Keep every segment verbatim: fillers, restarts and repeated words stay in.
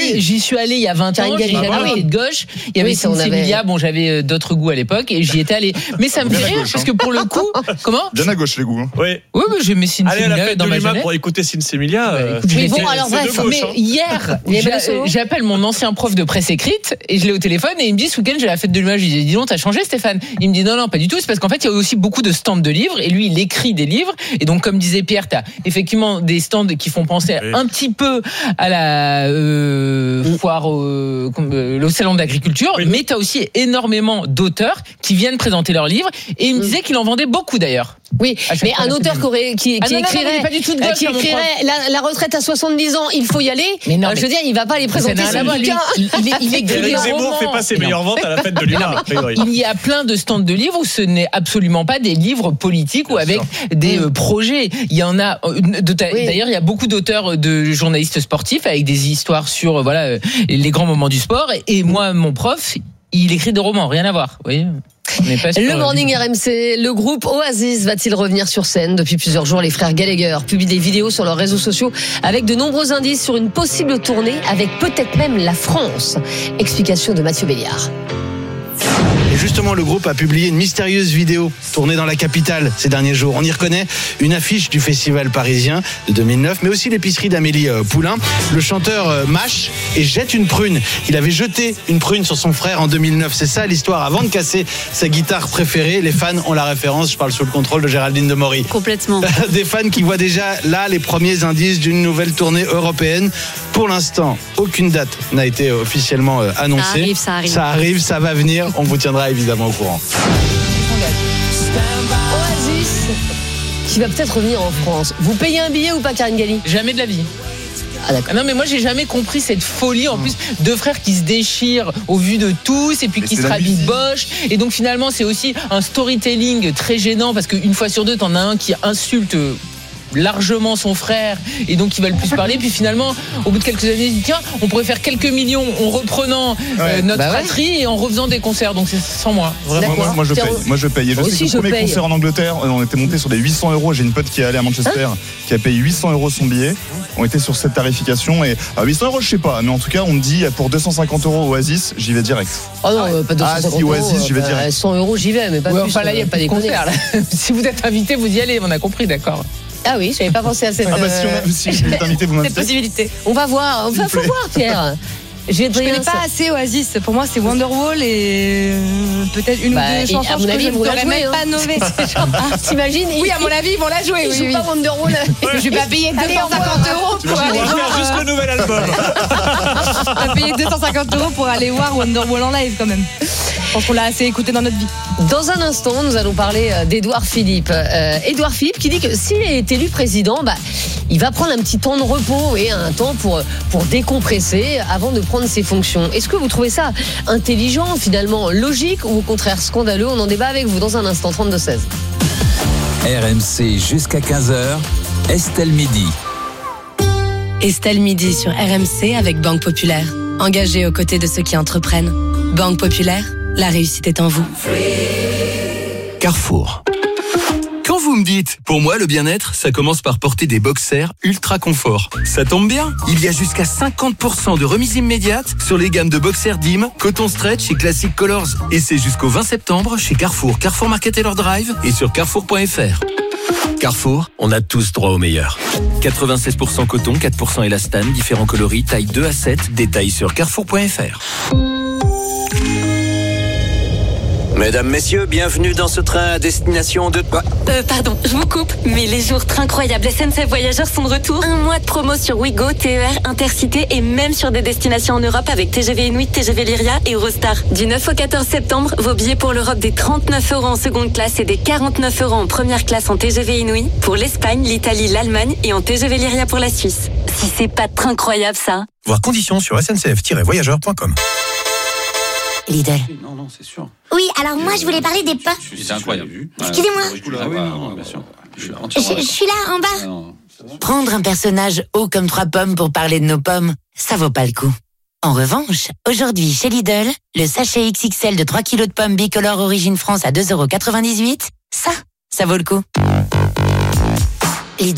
pareil, j'y suis allé il y a vingt ans, j'ai jamais été de gauche. Il y avait Sinsemilia, bon, j'avais d'autres goûts à l'époque et j'y étais allé. Mais ça me fait rire parce que pour le coup, comment? Bien à gauche les goûts. Oui. Oui, mais j'aimais Sinsemilia. Allez à la fête dans de ma l'humain jeunesse. pour écouter Sinsemilia. Euh, Oui, bon, alors bref, gauche, mais hein. hier, j'a- j'appelle mon ancien prof de presse écrite et je l'ai au téléphone et il me dit ce week-end j'ai la fête de l'humain. Je lui dis dis donc t'as changé Stéphane? Il me dit non non pas du tout. C'est parce qu'en fait il y a aussi beaucoup de stands de livres et lui il écrit des livres et donc comme disait Pierre t'as effectivement des stands qui font penser Oui. un petit peu à la euh, foire au, euh, au salon d'agriculture, Oui. mais t'as aussi énormément d'auteurs qui viennent présenter leurs livres et il me disait qu'il en vendait beaucoup d'ailleurs. Oui, À chaque mais fois, un la auteur fête qui, aurait, qui, Ah qui non, non, non, écrirait, il est pas du tout de euh, gauche, qui là, mon écrirait la, la retraite à soixante-dix ans, il faut y aller. Mais non, Euh, mais- je veux dire, il va pas les présenter Ça n'a son rien à voir, lui. bouquin. Il, il, il écrit des Éric Zemmour romans. fait pas ses Mais non. meilleures ventes à la fête de l'humain. a priori. Il y a plein de stands de livres où ce n'est absolument pas des livres politiques ou avec des euh, projets. Il y en a. euh, de ta- Oui. D'ailleurs, il y a beaucoup d'auteurs de journalistes sportifs avec des histoires sur euh, voilà euh, les grands moments du sport. Et moi, mon prof, il écrit des romans, rien à voir. Vous voyez. On n'est pas sur- Le Morning R M C, le groupe Oasis va-t-il revenir sur scène? Depuis plusieurs jours, les frères Gallagher publient des vidéos sur leurs réseaux sociaux avec de nombreux indices sur une possible tournée avec peut-être même la France. Explication de Mathieu Béliard. Et justement, le groupe a publié une mystérieuse vidéo tournée dans la capitale ces derniers jours. On y reconnaît une affiche du festival parisien de deux mille neuf, mais aussi l'épicerie d'Amélie Poulain. Le chanteur mâche et jette une prune. Il avait jeté une prune sur son frère en deux mille neuf. C'est ça l'histoire. Avant de casser sa guitare préférée, les fans ont la référence. Je parle sous le contrôle de Géraldine Demory. Complètement. Des fans qui voient déjà là les premiers indices d'une nouvelle tournée européenne. Pour l'instant, aucune date n'a été officiellement annoncée. Ça arrive, ça arrive. Ça arrive, ça va venir. On vous tiendra évidemment au courant. Oasis, qui va peut-être revenir en France. Vous payez un billet ou pas, Karine Galli? Jamais de la vie. Ah d'accord. Ah non mais moi j'ai jamais compris cette folie en plus deux frères qui se déchirent au vu de tous et puis Mais qui c'est se la rhabillent musique. boche et donc finalement c'est aussi un storytelling très gênant parce qu'une fois sur deux t'en as un qui insulte largement son frère et donc il va le plus parler puis finalement au bout de quelques années il dit tiens on pourrait faire quelques millions en reprenant euh, Ouais. notre Bah ouais. fratrie et en refaisant des concerts donc c'est sans moi vraiment. D'accord. Moi, moi, je Tiens, paye. Moi je paye. Et je moi sais aussi, que je le premier paye. concert en Angleterre, on était monté sur des huit cents euros. J'ai une pote qui est allée à Manchester, qui a payé huit cents euros son billet. On était sur cette tarification et à huit cents euros je sais pas, mais en tout cas on me dit pour deux cent cinquante euros Oasis, j'y vais direct. Oh non, euh, pas deux cent Ah, cinquante si, euros. Oasis, j'y vais euh, direct. cent euros, j'y vais, mais pas Ouais, plus. enfin là il n'y a euh, pas de déconner. concert là. Si vous êtes invité vous y allez on a compris d'accord. Ah oui, j'avais pas pensé à cette. Ah bah si, euh, on a, si vous êtes invité, vous Cette m'invitez. possibilité. On va voir. Enfin, faut voir, Pierre. Je vais Je connais pas assez Oasis. Pour moi, c'est Wonderwall et euh, peut-être une Bah, ou et deux chansons à mon que avis, je ils ne vont la saurais jouer, même hein. pas nommer. T'imagines? Oui, à mon avis, ils vont la jouer. Ils Oui, jouent oui. pas Wonderwall. Je vais pas payer deux cent cinquante euros pour On aller va faire voir. juste euh, le nouvel album. On va payer deux cent cinquante euros pour aller voir Wonderwall en live quand même. Je pense qu'on l'a assez écouté dans notre vie. Dans un instant, nous allons parler euh, d'Édouard Philippe. Euh, Édouard Philippe qui dit que s'il est élu président, bah, il va prendre un petit temps de repos et un temps pour, pour décompresser avant de prendre ses fonctions. Est-ce que vous trouvez ça intelligent, finalement logique ou au contraire scandaleux? On en débat avec vous dans un instant, trente-deux seize. R M C jusqu'à quinze heures, Estelle Midi. Estelle Midi sur R M C avec Banque Populaire. Engagée aux côtés de ceux qui entreprennent. Banque Populaire, la réussite est en vous. Carrefour. Quand vous me dites, pour moi le bien-être, ça commence par porter des boxers ultra confort. Ça tombe bien, il y a jusqu'à cinquante pour cent de remise immédiate sur les gammes de boxers D I M, Coton Stretch et Classic Colors. Et c'est jusqu'au vingt septembre chez Carrefour, Carrefour Market Taylor Drive et sur carrefour point f r. Carrefour, on a tous droit au meilleur. quatre-vingt-seize pour cent coton, quatre pour cent élastane, différents coloris, taille deux à sept, détails sur carrefour point f r. Mesdames, messieurs, bienvenue dans ce train à destination de... Quoi ? Euh, pardon, je vous coupe, mais les jours très incroyables S N C F Voyageurs sont de retour. Un mois de promo sur Ouigo, T E R, Intercité et même sur des destinations en Europe avec T G V Inuit, T G V Lyria et Eurostar. Du neuf au quatorze septembre, vos billets pour l'Europe des trente-neuf euros en seconde classe et des quarante-neuf euros en première classe en T G V Inuit. Pour l'Espagne, l'Italie, l'Allemagne et en T G V Lyria pour la Suisse. Si c'est pas très incroyable ça. Voir conditions sur s n c f tiret voyageurs point com. Lidl. Non, non, c'est sûr. Oui, alors moi je voulais parler des pommes. C'est incroyable. Excusez-moi. Ah oui, non, bien sûr. Je suis Je, je suis là en bas. Prendre un personnage haut comme trois pommes pour parler de nos pommes, ça vaut pas le coup. En revanche, aujourd'hui chez Lidl, le sachet X X L de trois kilos de pommes bicolores origine France à deux euros quatre-vingt-dix-huit, ça, ça vaut le coup. Lidl,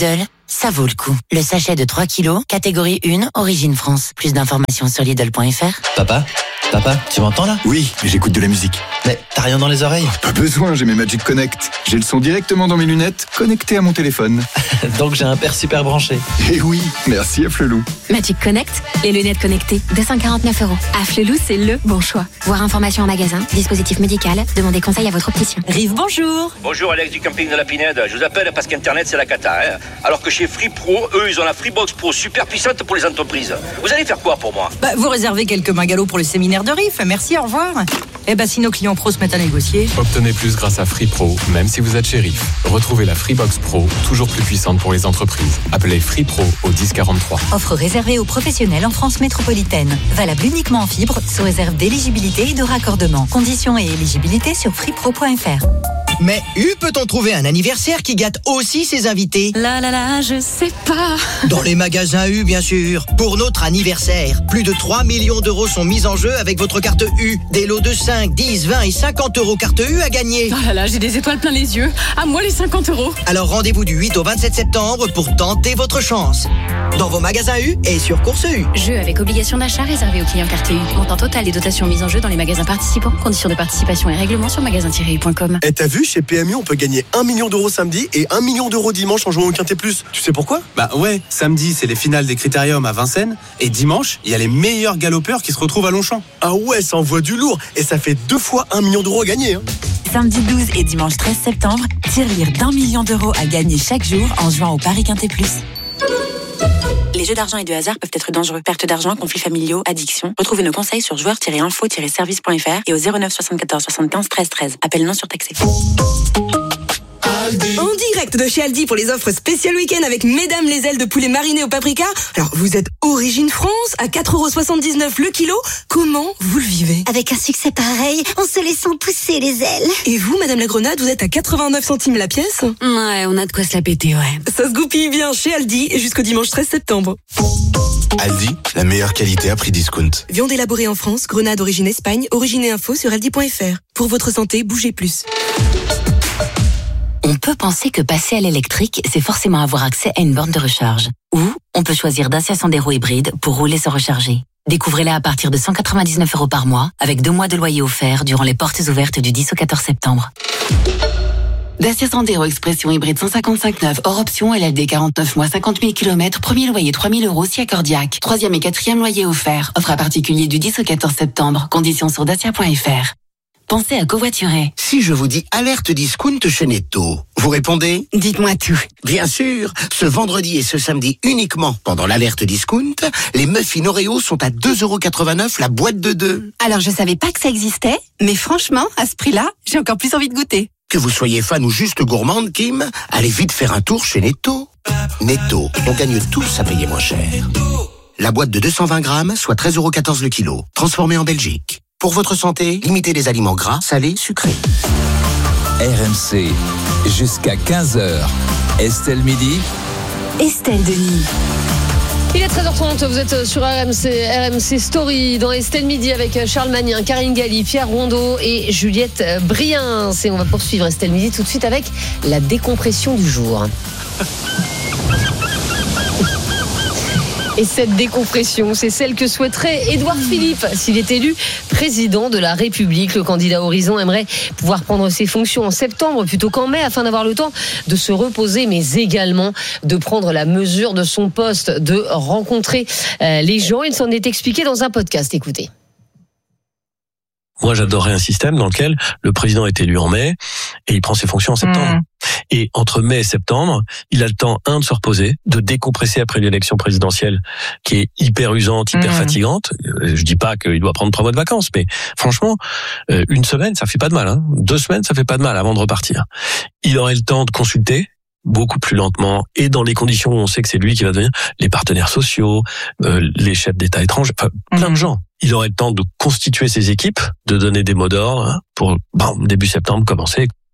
Ça vaut le coup. Le sachet de trois kilos, catégorie un, origine France. Plus d'informations sur Lidl point F R. Papa, papa, tu m'entends là? Oui, mais j'écoute de la musique. Mais t'as rien dans les oreilles? Pas besoin, j'ai mes Magic Connect. J'ai le son directement dans mes lunettes, connecté à mon téléphone. Donc j'ai un père super branché. Eh oui, merci à Flelou. Magic Connect, les lunettes connectées, deux cent quarante-neuf euros. À Flelou, c'est le bon choix. Voir information en magasin, dispositif médical, demandez conseil à votre opticien. Rive, bonjour. Bonjour Alex du camping de la Pinède. Je vous appelle parce qu'Internet c'est la cata. Hein. Alors que chez Free Pro, eux ils ont la Freebox Pro super puissante pour les entreprises. Vous allez faire quoi pour moi? Bah, vous réservez quelques magalos pour le séminaire de Riff. Merci, au revoir. Eh ben, si nos clients pros se mettent à négocier. Obtenez plus grâce à Free Pro, même si vous êtes chez Riff. Retrouvez la Freebox Pro, toujours plus puissante pour les entreprises. Appelez Free Pro au dix quarante-trois. Offre réservée aux professionnels en France métropolitaine. Valable uniquement en fibre, sous réserve d'éligibilité et de raccordement. Conditions et éligibilité sur freepro point F R. Mais U peut-on trouver un anniversaire qui gâte aussi ses invités? Là là là, je sais pas. Dans les magasins U, bien sûr. Pour notre anniversaire, plus de trois millions d'euros sont mis en jeu avec votre carte U. Des lots de cinq, dix, vingt et cinquante euros carte U à gagner. Oh là là, j'ai des étoiles plein les yeux. À moi les cinquante euros. Alors rendez-vous du huit au vingt-sept septembre pour tenter votre chance. Dans vos magasins U et sur Course U. Jeu avec obligation d'achat réservé aux clients carte U. Montant total des dotations mises en jeu dans les magasins participants. Conditions de participation et règlements sur magasin tiret u point com. Et t'as vu, chez P M U, on peut gagner un million d'euros samedi et un million d'euros dimanche en jouant au Quintet Plus. Tu sais pourquoi? Bah ouais, samedi, c'est les finales des Critériums à Vincennes. Et dimanche, il y a les meilleurs galopeurs qui se retrouvent à Longchamp. Ah ouais, ça envoie du lourd. Et ça fait deux fois un million d'euros à gagner. Hein. Samedi douze et dimanche treize septembre, tirelire d'un million d'euros à gagner chaque jour en jouant au Paris Quintet Plus. Les jeux d'argent et de hasard peuvent être dangereux. Perte d'argent, conflits familiaux, addiction. Retrouvez nos conseils sur joueurs tiret info tiret service point F R et au zéro neuf soixante-quatorze soixante-quinze treize treize. Appel non surtaxé. En direct de chez Aldi pour les offres spéciales week-end avec Mesdames les ailes de poulet mariné au paprika. Alors, vous êtes Origine France à quatre euros soixante-dix-neuf le kilo. Comment vous le vivez? Avec un succès pareil, en se laissant pousser les ailes. Et vous, Madame la Grenade, vous êtes à quatre-vingt-neuf centimes la pièce? Ouais, on a de quoi se la péter, ouais. Ça se goupille bien chez Aldi jusqu'au dimanche treize septembre. Aldi, la meilleure qualité à prix discount. Viande élaborée en France, Grenade origine Espagne, origine et info sur aldi point F R. Pour votre santé, bougez plus. On peut penser que passer à l'électrique, c'est forcément avoir accès à une borne de recharge. Ou on peut choisir Dacia Sandero hybride pour rouler sans recharger. Découvrez-la à partir de cent quatre-vingt-dix-neuf euros par mois, avec deux mois de loyer offert durant les portes ouvertes du dix au quatorze septembre. Dacia Sandero Expression hybride cent cinquante-cinq neuf, hors option, L L D quarante-neuf mois, cinquante mille kilomètres, premier loyer trois mille euros si accordiaque. Troisième et quatrième loyer offert. Offre à particulier du dix au quatorze septembre. Conditions sur dacia point F R. Pensez à covoiturer. Si je vous dis alerte discount chez Netto, vous répondez? Dites-moi tout. Bien sûr, ce vendredi et ce samedi uniquement pendant l'alerte discount, les muffins Oreo sont à deux euros quatre-vingt-neuf la boîte de deux. Alors je savais pas que ça existait, mais franchement, à ce prix-là, j'ai encore plus envie de goûter. Que vous soyez fan ou juste gourmande, Kim, allez vite faire un tour chez Netto. Netto, on gagne tous à payer moins cher. La boîte de deux cent vingt grammes, soit treize euros quatorze le kilo, transformée en Belgique. Pour votre santé, limitez les aliments gras, salés, sucrés. R M C, jusqu'à quinze heures. Estelle Midi. Estelle Denis. Il est treize heures trente, vous êtes sur R M C, R M C Story dans Estelle Midi avec Charles Magnin, Karine Galli, Pierre Rondeau et Juliette Briens. Et on va poursuivre Estelle Midi tout de suite avec la décompression du jour. Et cette décompression, c'est celle que souhaiterait Édouard Philippe s'il est élu président de la République. Le candidat Horizon aimerait pouvoir prendre ses fonctions en septembre plutôt qu'en mai afin d'avoir le temps de se reposer, mais également de prendre la mesure de son poste, de rencontrer les gens. Il s'en est expliqué dans un podcast. Écoutez. Moi, j'adorerais un système dans lequel le président est élu en mai et il prend ses fonctions en septembre. Mmh. Et entre mai et septembre, il a le temps, un, de se reposer, de décompresser après l'élection présidentielle qui est hyper usante, hyper mmh. fatigante. Je dis pas qu'il doit prendre trois mois de vacances, mais franchement, une semaine, ça fait pas de mal. Hein. Deux semaines, ça fait pas de mal avant de repartir. Il aurait le temps de consulter beaucoup plus lentement et dans les conditions où on sait que c'est lui qui va devenir les partenaires sociaux, euh, les chefs d'État étrangers, enfin plein de gens. Il aurait le temps de constituer ses équipes, de donner des mots d'ordre pour bon, début septembre commencer.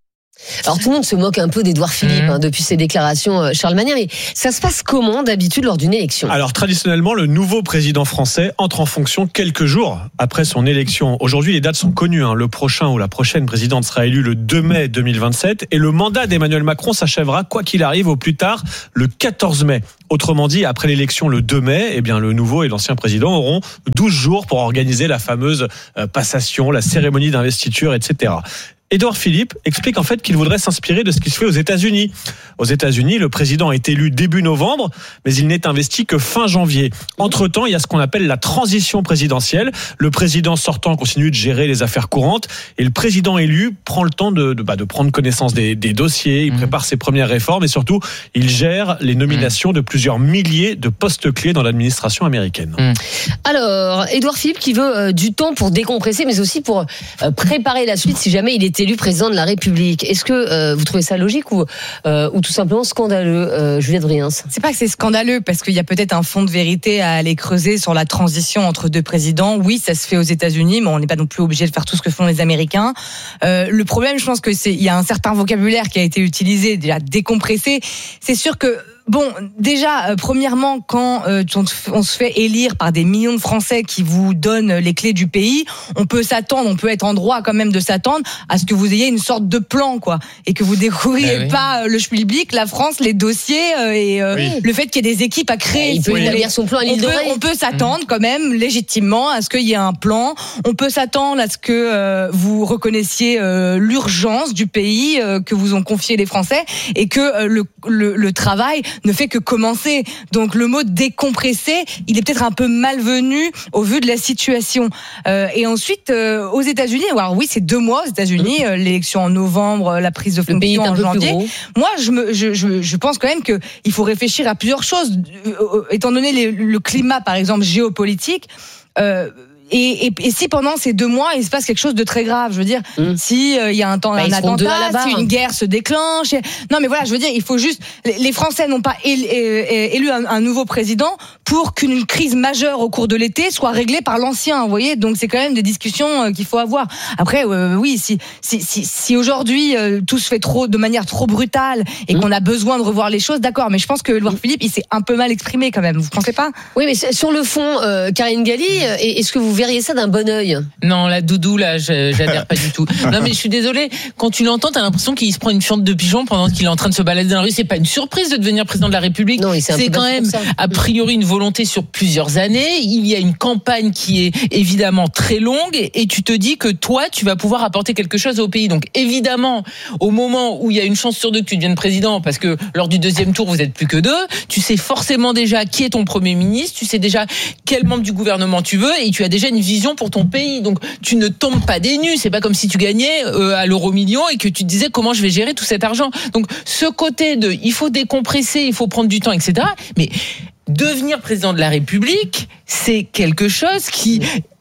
Alors tout le monde se moque un peu d'Édouard Philippe mmh. hein, depuis ses déclarations Charles Magnin, mais ça se passe comment d'habitude lors d'une élection ? Alors traditionnellement, le nouveau président français entre en fonction quelques jours après son élection. Aujourd'hui, les dates sont connues. Hein. Le prochain ou la prochaine présidente sera élue le deux mai deux mille vingt-sept et le mandat d'Emmanuel Macron s'achèvera quoi qu'il arrive au plus tard le quatorze mai. Autrement dit, après l'élection le deux mai, eh bien le nouveau et l'ancien président auront douze jours pour organiser la fameuse passation, la cérémonie d'investiture, et cetera. Édouard Philippe explique en fait qu'il voudrait s'inspirer de ce qui se fait aux États-Unis. Aux États-Unis, le président est élu début novembre, mais il n'est investi que fin janvier. Entre-temps, il y a ce qu'on appelle la transition présidentielle. Le président sortant continue de gérer les affaires courantes et le président élu prend le temps de, de, bah, de prendre connaissance des, des dossiers, il mmh. prépare ses premières réformes et surtout, il gère les nominations mmh. de plusieurs milliers de postes clés dans l'administration américaine. Mmh. Alors, Édouard Philippe qui veut euh, du temps pour décompresser, mais aussi pour euh, préparer la suite si jamais il était élu président de la République. Est-ce que euh, vous trouvez ça logique ou, euh, ou tout simplement scandaleux, euh, Juliette Vriens ? C'est pas que c'est scandaleux, parce qu'il y a peut-être un fond de vérité à aller creuser sur la transition entre deux présidents. Oui, ça se fait aux États-Unis, mais on n'est pas non plus obligé de faire tout ce que font les Américains. Euh, le problème, je pense que c'est il y a un certain vocabulaire qui a été utilisé, déjà décompressé. C'est sûr que bon, déjà, euh, premièrement, quand euh, on, on se fait élire par des millions de Français qui vous donnent les clés du pays, on peut s'attendre, on peut être en droit quand même de s'attendre à ce que vous ayez une sorte de plan, quoi, et que vous découvriez oui. pas euh, le schmilblick, la France, les dossiers euh, et euh, oui. le fait qu'il y ait des équipes à créer. Il peut établir son plan à l'île de Ré. On peut s'attendre mmh. quand même légitimement à ce qu'il y ait un plan. On peut s'attendre à ce que euh, vous reconnaissiez euh, l'urgence du pays euh, que vous ont confié les Français et que euh, le, le, le travail ne fait que commencer. Donc le mot décompresser, il est peut-être un peu malvenu au vu de la situation. Euh, et ensuite, euh, aux États-Unis, alors oui, c'est deux mois aux États-Unis, euh, l'élection en novembre, la prise de fonction en janvier. Moi, je, me, je, je, je pense quand même que il faut réfléchir à plusieurs choses, euh, étant donné les, le climat, par exemple géopolitique. Euh, Et, et, et si pendant ces deux mois il se passe quelque chose de très grave, je veux dire, mmh. si il euh, y a un temps, bah, un attentat, si une guerre se déclenche, non mais voilà, je veux dire, il faut juste, les Français n'ont pas élu, élu un, un nouveau président pour qu'une crise majeure au cours de l'été soit réglée par l'ancien, vous voyez, donc c'est quand même des discussions qu'il faut avoir. Après, euh, oui, si si si, si aujourd'hui euh, tout se fait trop de manière trop brutale et mmh. qu'on a besoin de revoir les choses, d'accord, mais je pense que Édouard Philippe, il s'est un peu mal exprimé quand même. Vous pensez pas ? Oui, mais sur le fond, euh, Karine Galli, est-ce que vous verriez ça d'un bon œil ? Non, la doudou, là, j'adhère pas du tout. Non, mais je suis désolée, quand tu l'entends, t'as l'impression qu'il se prend une fiente de pigeon pendant qu'il est en train de se balader dans la rue. C'est pas une surprise de devenir président de la République. Non, c'est, c'est quand même, a priori, une volonté sur plusieurs années. Il y a une campagne qui est évidemment très longue et tu te dis que toi, tu vas pouvoir apporter quelque chose au pays. Donc, évidemment, au moment où il y a une chance sur deux que tu deviennes président, parce que lors du deuxième tour, vous êtes plus que deux, tu sais forcément déjà qui est ton premier ministre, tu sais déjà quel membre du gouvernement tu veux et tu as déjà une vision pour ton pays. Donc, tu ne tombes pas des nues. C'est pas comme si tu gagnais euh, à l'euro million et que tu te disais comment je vais gérer tout cet argent. Donc, ce côté de il faut décompresser, il faut prendre du temps, et cetera. Mais devenir président de la République, c'est quelque chose qui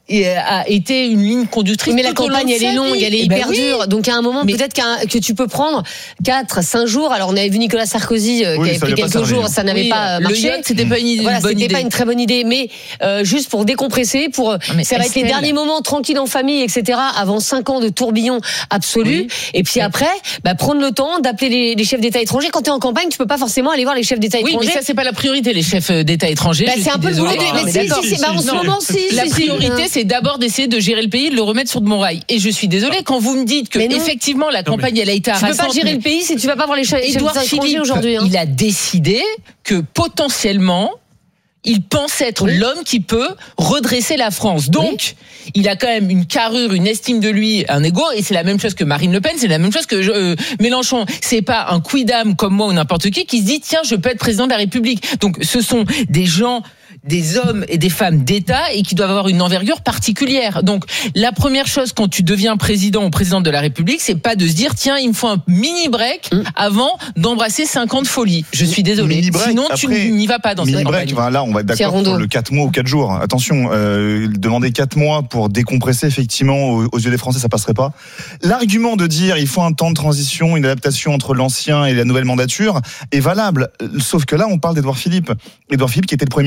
a été une ligne conductrice. Mais la campagne, elle est longue, elle est hyper ben dure. Oui. Donc, à un moment, mais peut-être qu'un, que tu peux prendre quatre, cinq jours. Alors, on avait vu Nicolas Sarkozy euh, oui, qui avait pris quelques jours, ça n'avait oui, pas marché. Le yacht, c'était pas une, idée, voilà, une bonne c'était idée. pas une très bonne idée. Mais euh, juste pour décompresser, pour mais ça va être les derniers moments tranquilles en famille, et cetera. Avant cinq ans de tourbillon absolu. Oui. Et puis après, bah, prendre le temps d'appeler les, les chefs d'État étrangers. Quand t'es en campagne, tu peux pas forcément aller voir les chefs d'État étrangers. Oui, mais ça, c'est pas la priorité, les chefs d'État étrangers. Bah, c'est un peu le boulot. Mais si, si, si, en ce moment, si. La priorité, c'est d'abord d'essayer de gérer le pays, de le remettre sur de bons rails. Et je suis désolée quand vous me dites que effectivement la campagne elle a été harassante. Tu peux pas gérer le pays si tu vas pas voir les chefs d'État étrangers aujourd'hui. Il a décidé que potentiellement il pense être oui. l'homme qui peut redresser la France. Donc, oui. il a quand même une carrure, une estime de lui, un ego, et c'est la même chose que Marine Le Pen, c'est la même chose que euh, Mélenchon. C'est pas un quidam comme moi ou n'importe qui qui se dit tiens, je peux être président de la République. Donc, ce sont des gens, des hommes et des femmes d'État et qui doivent avoir une envergure particulière. Donc, la première chose quand tu deviens président ou présidente de la République, c'est pas de se dire tiens, il me faut un mini break mmh. avant d'embrasser cinq ans de folie. Je suis désolée. Sinon, après, tu n'y vas pas dans cette campagne. Enfin, là, on va être d'accord sur le quatre mois ou quatre jours. Attention, euh, demander quatre mois pour décompresser, effectivement, aux, aux yeux des Français, ça passerait pas. L'argument de dire il faut un temps de transition, une adaptation entre l'ancien et la nouvelle mandature est valable. Sauf que là, on parle d'Édouard Philippe. Édouard Philippe qui était le Premier ministre de Macron.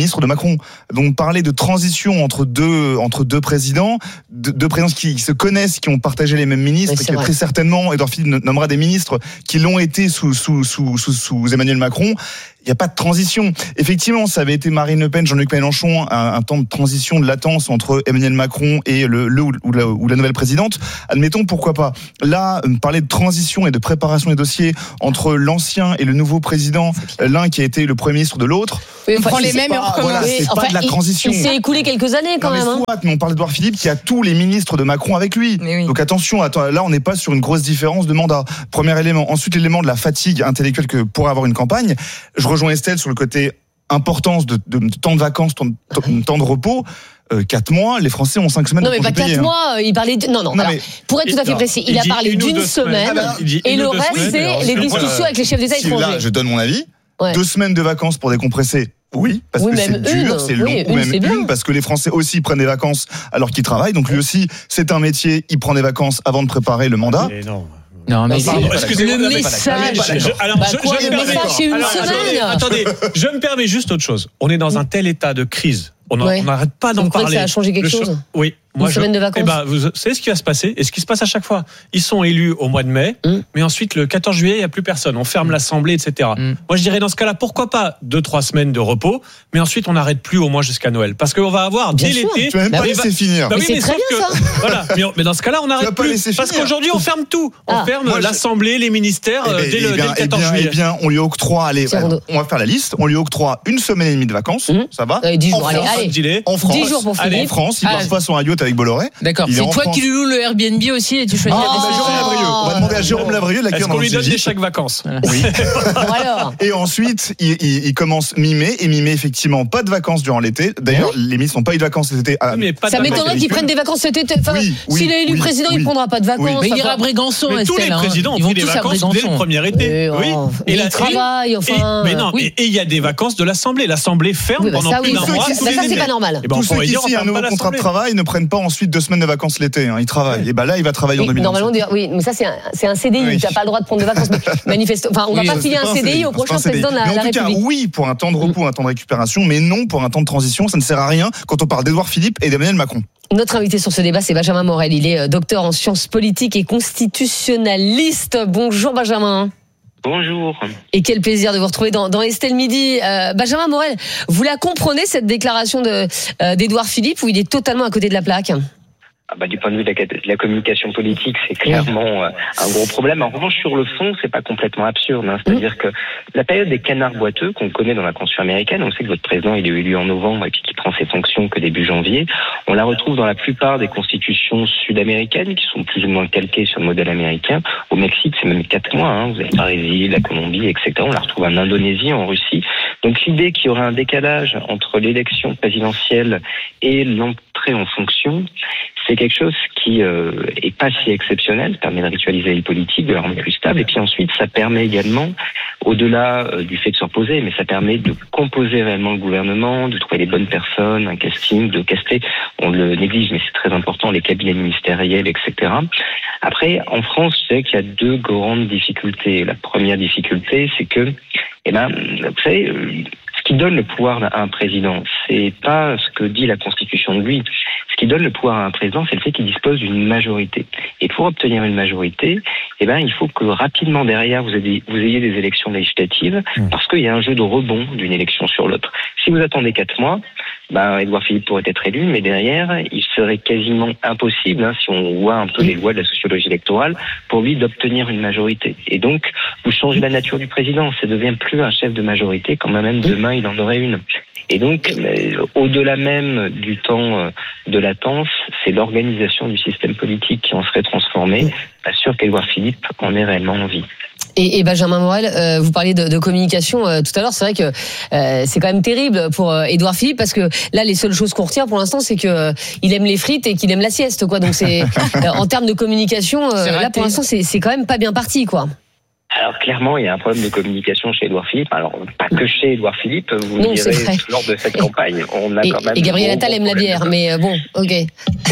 Macron. Donc parler de transition entre deux entre deux présidents, deux, deux présidents qui se connaissent, qui ont partagé les mêmes ministres, et que très certainement Édouard Philippe nommera des ministres qui l'ont été sous sous sous sous, sous Emmanuel Macron. Il n'y a pas de transition. Effectivement, ça avait été Marine Le Pen, Jean-Luc Mélenchon, un, un temps de transition, de latence entre Emmanuel Macron et le, le ou, la, ou la nouvelle présidente. Admettons, pourquoi pas. Là, parler de transition et de préparation des dossiers entre l'ancien et le nouveau président, l'un qui a été le premier ministre de l'autre. Oui, on prend les mêmes et on recommence. Voilà, c'est enfin, pas de la il, transition. Il s'est écoulé quelques années quand non, même. Mais, hein. soit, mais on parle d'Édouard Philippe qui a tous les ministres de Macron avec lui. Oui. Donc attention, attends, là on n'est pas sur une grosse différence de mandat. Premier élément. Ensuite, l'élément de la fatigue intellectuelle que pourrait avoir une campagne. Je rejoins Estelle sur le côté importance de, de, de temps de vacances, temps de, temps de repos. Euh, quatre mois, les Français ont cinq semaines non, de congé payés. Non mais pas quatre mois, hein. Il parlait de... Non, non, non alors, mais... pour être tout à fait précis, il, il a parlé d'une semaine, semaine. Ah bah, et le reste, semaines, c'est les discussions voilà. avec les chefs d'État si étrangers. Là, je donne mon avis. Ouais. Deux semaines de vacances pour décompresser. Oui, parce oui, que c'est dur, une, c'est oui, long, une, ou même une, une, parce que les Français aussi prennent des vacances alors qu'ils travaillent. Donc lui aussi, c'est un métier, il prend des vacances avant de préparer le mandat. Et non. Non, mais Pardon, le message. Je, alors, bah je, quoi, je le message, c'est une alors, semaine. Attendez, attendez, je me permets juste autre chose. On est dans un tel état de crise. On n'arrête pas d'en vous parler. Que ça a changé quelque le chose cho- Oui. Moi, Une je, semaine de vacances. Eh ben, vous savez ce qui va se passer et ce qui se passe à chaque fois. Ils sont élus au mois de mai, mm. mais ensuite le quatorze juillet, il n'y a plus personne. On ferme mm. l'Assemblée, et cetera. Mm. Moi, je dirais dans ce cas-là, pourquoi pas deux, trois semaines de repos, mais ensuite on n'arrête plus au moins jusqu'à Noël, parce qu'on va avoir bien dès sûr. l'été. Tu vas même bah, pas laisser va... finir. Bah, mais oui, c'est mais très bien que... ça. Voilà. Mais, mais dans ce cas-là, on n'arrête plus, parce qu'aujourd'hui on ferme tout. On ah. ferme Moi, l'Assemblée, les ministères eh ben, dès, le, eh bien, dès le quatorze eh bien, juillet. Eh bien, on lui octroie. Allez, on va faire la liste. On lui octroie une semaine et demie de vacances. Mmh. Ça va. dix jours. En Allez, France, allez. En France. dix jours pour Philippe. En France, il passe pas son yacht avec Bolloré. D'accord. C'est toi qui lui loue le Airbnb aussi et tu choisis ah, la bah, Jérôme Lavrieux. On va demander à Jérôme Lavrieux de l'accueillir Est-ce qu'on lui donne des chèques vacances? Oui. Alors. Et ensuite, il, il, il commence mi-mai et mi-mai effectivement pas de vacances durant l'été. D'ailleurs, mmh. les ministres n'ont pas eu de vacances cet été. Mais pas ça m'étonnerait qu'ils prennent des vacances cet été. Enfin, oui, oui, s'il est élu oui, président, oui, il prendra pas de vacances. Oui. Mais il ira à Brégançon. Mais tous les présidents ont pris des vacances dès le premier été. Oui. Et il travaille. Enfin. Mais non. Et il y a des vacances de l'Assemblée. L'Assemblée ferme pendant plus d'un mois. Ça, c'est pas normal. Tous ceux qui ici un nouveau contrat de travail ne prennent pas ensuite deux semaines de vacances l'été. Ils travaillent. Et ben là, il va travailler en deux mille vingt. Normalement, oui, mais ça c'est un, c'est un C D I. Oui. Tu n'as pas le droit de prendre de vacances. Manifeste. Enfin, on ne oui, va pas filer un C D I au prochain président de la, mais en la tout République. Cas, oui, pour un temps de repos, un temps de récupération, mais non pour un temps de transition. Ça ne sert à rien quand on parle d'Édouard Philippe et d'Emmanuel Macron. Notre invité sur ce débat, c'est Benjamin Morel. Il est docteur en sciences politiques et constitutionnaliste. Bonjour Benjamin. Bonjour. Et quel plaisir de vous retrouver dans, dans Estelle Midi. Euh, Benjamin Morel, vous la comprenez cette déclaration de, euh, d'Édouard Philippe où il est totalement à côté de la plaque? Ah bah, du point de vue de la, de la communication politique, c'est clairement euh, un gros problème. En revanche, sur le fond, c'est pas complètement absurde. Hein. C'est-à-dire mmh. que la période des canards boiteux qu'on connaît dans la Constitution américaine, on sait que votre président il est élu en novembre et puis qu'il prend ses fonctions que début janvier. On la retrouve dans la plupart des constitutions sud-américaines qui sont plus ou moins calquées sur le modèle américain. Au Mexique, c'est même quatre mois. Hein. Vous avez le Brésil, la Colombie, et cetera. On la retrouve en Indonésie, en Russie. Donc l'idée qu'il y aurait un décalage entre l'élection présidentielle et l'entrée en fonction, c'est quelque chose qui euh, est pas si exceptionnel, ça permet de ritualiser les politiques, de la rendre plus stable, et puis ensuite ça permet également, au-delà euh, du fait de se reposer, mais ça permet de composer réellement le gouvernement, de trouver les bonnes personnes, un casting, de caster, on le néglige, mais c'est très important, les cabinets ministériels, et cetera. Après, en France, je sais qu'il y a deux grandes difficultés. La première difficulté, c'est que, eh ben, vous savez, ce qui donne le pouvoir à un président, c'est pas ce que dit la Constitution de lui. Ce qui donne le pouvoir à un président, c'est le fait qu'il dispose d'une majorité. Et pour obtenir une majorité, eh ben, il faut que rapidement derrière, vous ayez, vous ayez des élections législatives, parce qu'il y a un jeu de rebond d'une élection sur l'autre. Si vous attendez quatre mois, ben, Édouard Philippe pourrait être élu, mais derrière, il serait quasiment impossible, hein, si on voit un peu les lois de la sociologie électorale, pour lui d'obtenir une majorité. Et donc, vous changez la nature du président. Ça devient plus un chef de majorité, quand même demain il en aurait une. Et donc, euh, au-delà même du temps euh, de latence, c'est l'organisation du système politique qui en serait transformée. Pas sûr qu'Édouard Philippe en ait réellement envie. Et, et Benjamin Morel, euh, vous parliez de, de communication euh, tout à l'heure. C'est vrai que euh, c'est quand même terrible pour euh, Édouard Philippe parce que là, les seules choses qu'on retient pour l'instant, c'est que euh, il aime les frites et qu'il aime la sieste, quoi. Donc c'est euh, en termes de communication, euh, là pour l'instant, c'est, c'est quand même pas bien parti, quoi. Alors clairement, il y a un problème de communication chez Édouard Philippe. Alors pas que chez Édouard Philippe, vous non, direz lors de cette campagne, on a et, quand même. Et Gabriel Attal aime la bière, mais euh, bon, ok.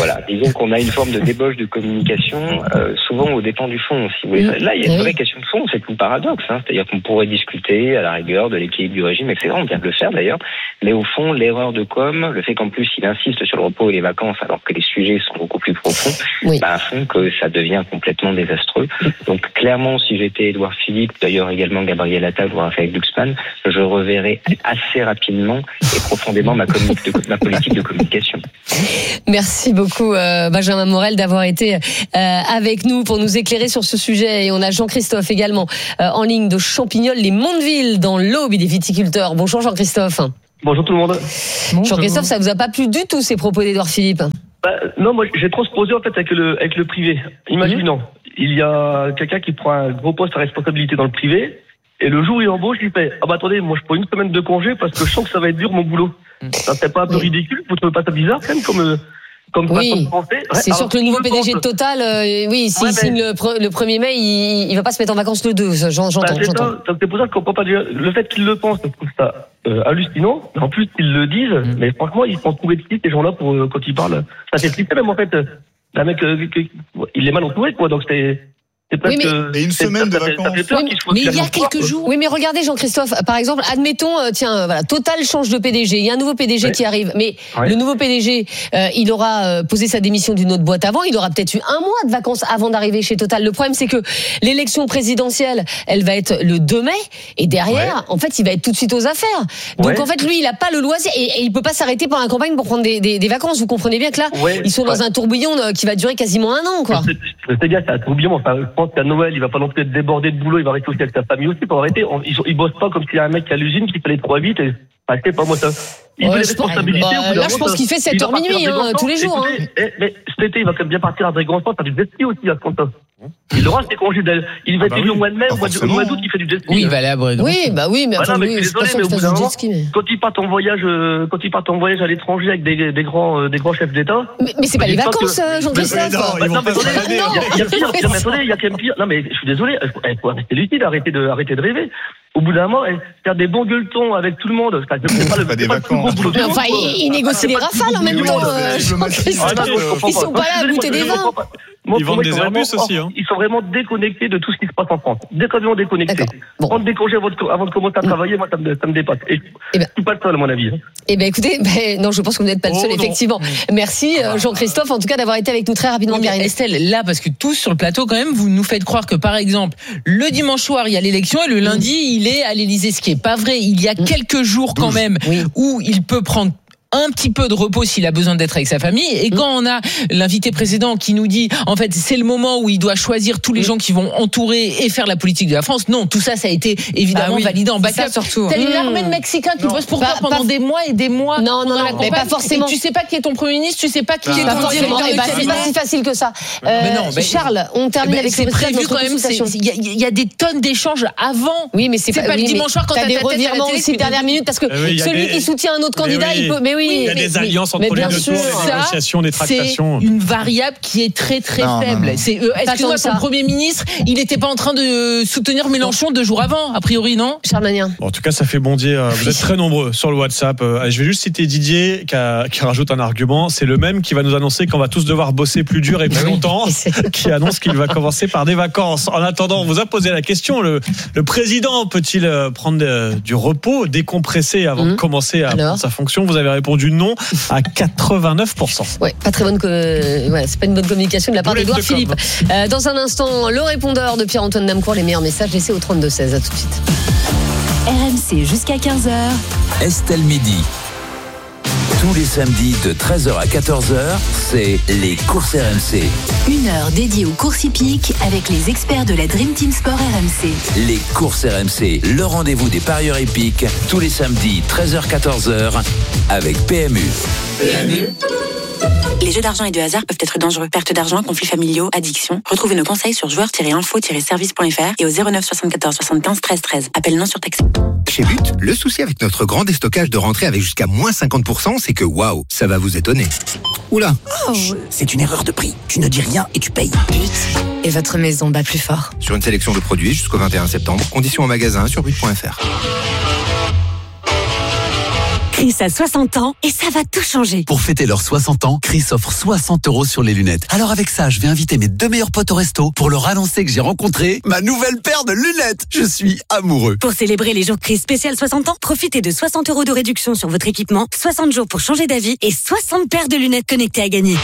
voilà, disons qu'on a une forme de débauche de communication, euh, souvent au dépens du fond. Si vous voulez. Là, il y a une vraie question de fond, c'est tout le paradoxe. Hein, c'est-à-dire qu'on pourrait discuter à la rigueur de l'équilibre du régime, et cetera. On vient de le faire d'ailleurs. Mais au fond, l'erreur de com, le fait qu'en plus il insiste sur le repos et les vacances, alors que les sujets sont beaucoup plus profonds, oui. bah, font que ça devient complètement désastreux. Donc clairement, si j'étais Édouard Philippe, d'ailleurs également Gabriel Attal ou Raphaël Glucksmann, je reverrai assez rapidement et profondément ma, commun- de, ma politique de communication. Merci beaucoup euh, Benjamin Morel d'avoir été euh, avec nous pour nous éclairer sur ce sujet. Et on a Jean-Christophe également euh, en ligne de Champignol-les-Mondeville dans l'Aube des viticulteurs. Bonjour Jean-Christophe. Bonjour tout le monde. Bonjour. Jean-Christophe, ça vous a pas plu du tout ces propos d'Édouard Philippe? Bah, non, moi j'ai transposé en fait avec le avec le privé. Imaginons, mmh. il y a quelqu'un qui prend un gros poste à responsabilité dans le privé, et le jour où il embauche, il fait ah bah attendez, moi je prends une semaine de congé parce que je sens que ça va être dur mon boulot. Mmh. Ça serait pas un peu oui. ridicule? Vous trouvez pas ça bizarre quand même comme euh, comme oui. façon de penser? Ouais, c'est sûr que le nouveau P D G de Total, euh, oui, s'il ouais, signe le, pre- le premier mai, il, il va pas se mettre en vacances le deux. J'en, j'entends. Bah, c'est, j'entends. Ça, c'est pour ça que je comprends pas le fait qu'il le pense. Je trouve ça euh, hallucinant. En plus, ils le disent, mmh. mais franchement, ils sont trouvés de qui ces gens-là pour euh, quand ils parlent. Ça fait flipper même en fait. Euh, un mec, euh, que, il est mal entouré quoi. Donc c'est. Oui, mais, et une semaine de vacances. Oui, mais il y a quelques jours. Oui, mais regardez, Jean-Christophe, par exemple, admettons, euh, tiens, voilà, Total change de P D G. Il y a un nouveau P D G ouais. qui arrive, mais ouais. le nouveau P D G, euh, il aura euh, posé sa démission d'une autre boîte avant. Il aura peut-être eu un mois de vacances avant d'arriver chez Total. Le problème, c'est que l'élection présidentielle, elle va être le deux mai, et derrière, ouais. en fait, il va être tout de suite aux affaires. Donc, ouais. en fait, lui, il a pas le loisir et, et il peut pas s'arrêter pendant la campagne pour prendre des, des, des vacances. Vous comprenez bien que là, ouais. ils sont dans ouais. un tourbillon qui va durer quasiment un an, quoi. C'est bien, c'est un tourbillon. Enfin, je pense qu'à Noël, il va pas non plus être débordé de boulot, il va rester aussi avec sa famille aussi pour arrêter. Ils, ils bossent pas comme s'il y a un mec à l'usine qui fait les trois vite et, enfin, je sais pas moi ça. Il ouais, veut les responsabilités. Bah, là, je pense qu'il fait sept heures minuit, hein, tous les jours. Écoutez, hein. eh, mais cet été, il va quand même bien partir à Brégançon, faire du jet ski aussi à ce compte-là. Il aura ses congés d'elle. Il va ah bah être oui. au mois de mai, au mois, de, au mois d'août, il fait du jet ski. Oui, il va aller à Brégançon. Oui, bah oui, mais enfin, voilà, mais je suis désolé, mais au bout d'un moment, quand ils partent en voyage, quand ils partent en voyage à l'étranger avec des, des grands, euh, des grands chefs d'État. Mais, mais c'est pas les vacances, que... Jean-Christophe. Non, non, mais attendez, il y a pire, mais attendez, il y a quand même pire. Non, mais je suis désolé, il faut arrêter lucide, arrêter de, arrêter de rêver. Au bout d'un moment, faire des bons gueuletons avec tout le monde, c'est pas le, pas des vacances. Enfin, il négocie les rafales en même temps. Ils sont pas là à goûter des vins. Ils vendent des Airbus aussi. Ils sont vraiment déconnectés de tout ce qui se passe en France. Déconnectés, déconnectés. Prendre des congés avant de commencer à travailler, moi, ça me, ça me dépasse. Et je suis pas le seul, à mon avis. Eh ben, écoutez, ben, non, je pense que vous n'êtes pas le seul, effectivement. Merci, Jean-Christophe, en tout cas, d'avoir été avec nous très rapidement. Oui, Estelle, là, parce que tous sur le plateau, quand même, vous nous faites croire que, par exemple, le dimanche soir, il y a l'élection et le lundi, il est à l'Élysée, ce qui est pas vrai. Il y a quelques jours, quand même, oui. où il peut prendre un petit peu de repos s'il a besoin d'être avec sa famille. Et quand on a l'invité précédent qui nous dit, en fait, c'est le moment où il doit choisir tous les gens qui vont entourer et faire la politique de la France. Non, tout ça, ça a été évidemment bah oui, validé en backup. Surtout. T'as une armée de Mexicains qui bossent pour toi pendant pas, des mois et des mois. Non, non, non, mais pas forcément. Et tu sais pas qui est ton premier ministre, tu sais pas qui non, est ton directeur. Eh ben, c'est pas si facile que ça. Euh, mais non, mais Charles, on termine avec c'est prévu quand même. Il y a des tonnes d'échanges avant. Oui, mais c'est pas le dimanche soir quand t'as des revirements aussi dernière minute parce que celui qui soutient un autre candidat, il peut. Mais oui. Il y a des alliances entre les deux tours, des négociations, des tractations. C'est une variable qui est très très non, faible. Non, non. C'est, euh, excuse-moi, son Premier ministre, il n'était pas en train de soutenir Mélenchon deux jours avant, a priori, non? Charles Magnin. Bon, en tout cas, ça fait bondir. Vous êtes très nombreux sur le WhatsApp. Je vais juste citer Didier qui, a, qui rajoute un argument. C'est le même qui va nous annoncer qu'on va tous devoir bosser plus dur et plus longtemps, qui annonce qu'il va commencer par des vacances. En attendant, on vous a posé la question. Le, le président peut-il prendre de, du repos, décompresser avant mmh. de commencer à prendre sa fonction? Vous avez répondu non à quatre-vingt-neuf pour cent. Ouais, pas très bonne que, ouais, c'est pas une bonne communication de la part d'Édouard Philippe. Euh, dans un instant, le répondeur de Pierre-Antoine Damcourt, les meilleurs messages laissés au trente-deux seize. À tout de suite. R M C jusqu'à quinze heures. Estelle Midi. Tous les samedis de treize heures à quatorze heures, c'est les courses R M C. Une heure dédiée aux courses hippiques avec les experts de la Dream Team Sport R M C. Les courses R M C, le rendez-vous des parieurs hippiques, tous les samedis treize heures à quatorze heures avec P M U. P M U. Les jeux d'argent et de hasard peuvent être dangereux. Perte d'argent, conflits familiaux, addiction. Retrouvez nos conseils sur joueurs tiret info tiret service point f r et au zéro neuf soixante-quatorze soixante-quinze treize treize. Appel non surtaxé. Chez But, le souci avec notre grand déstockage de rentrée avec jusqu'à moins cinquante pour cent, c'est que waouh, ça va vous étonner. Oula, oh. C'est une erreur de prix. Tu ne dis rien et tu payes. But. Et votre maison bat plus fort. Sur une sélection de produits jusqu'au vingt et un septembre. Conditions en magasin sur but point f r. Chris a soixante ans et ça va tout changer. Pour fêter leurs soixante ans, Chris offre soixante euros sur les lunettes. Alors avec ça, je vais inviter mes deux meilleurs potes au resto pour leur annoncer que j'ai rencontré ma nouvelle paire de lunettes. Je suis amoureux. Pour célébrer les jours Chris spécial soixante ans, profitez de soixante euros de réduction sur votre équipement, soixante jours pour changer d'avis et soixante paires de lunettes connectées à gagner.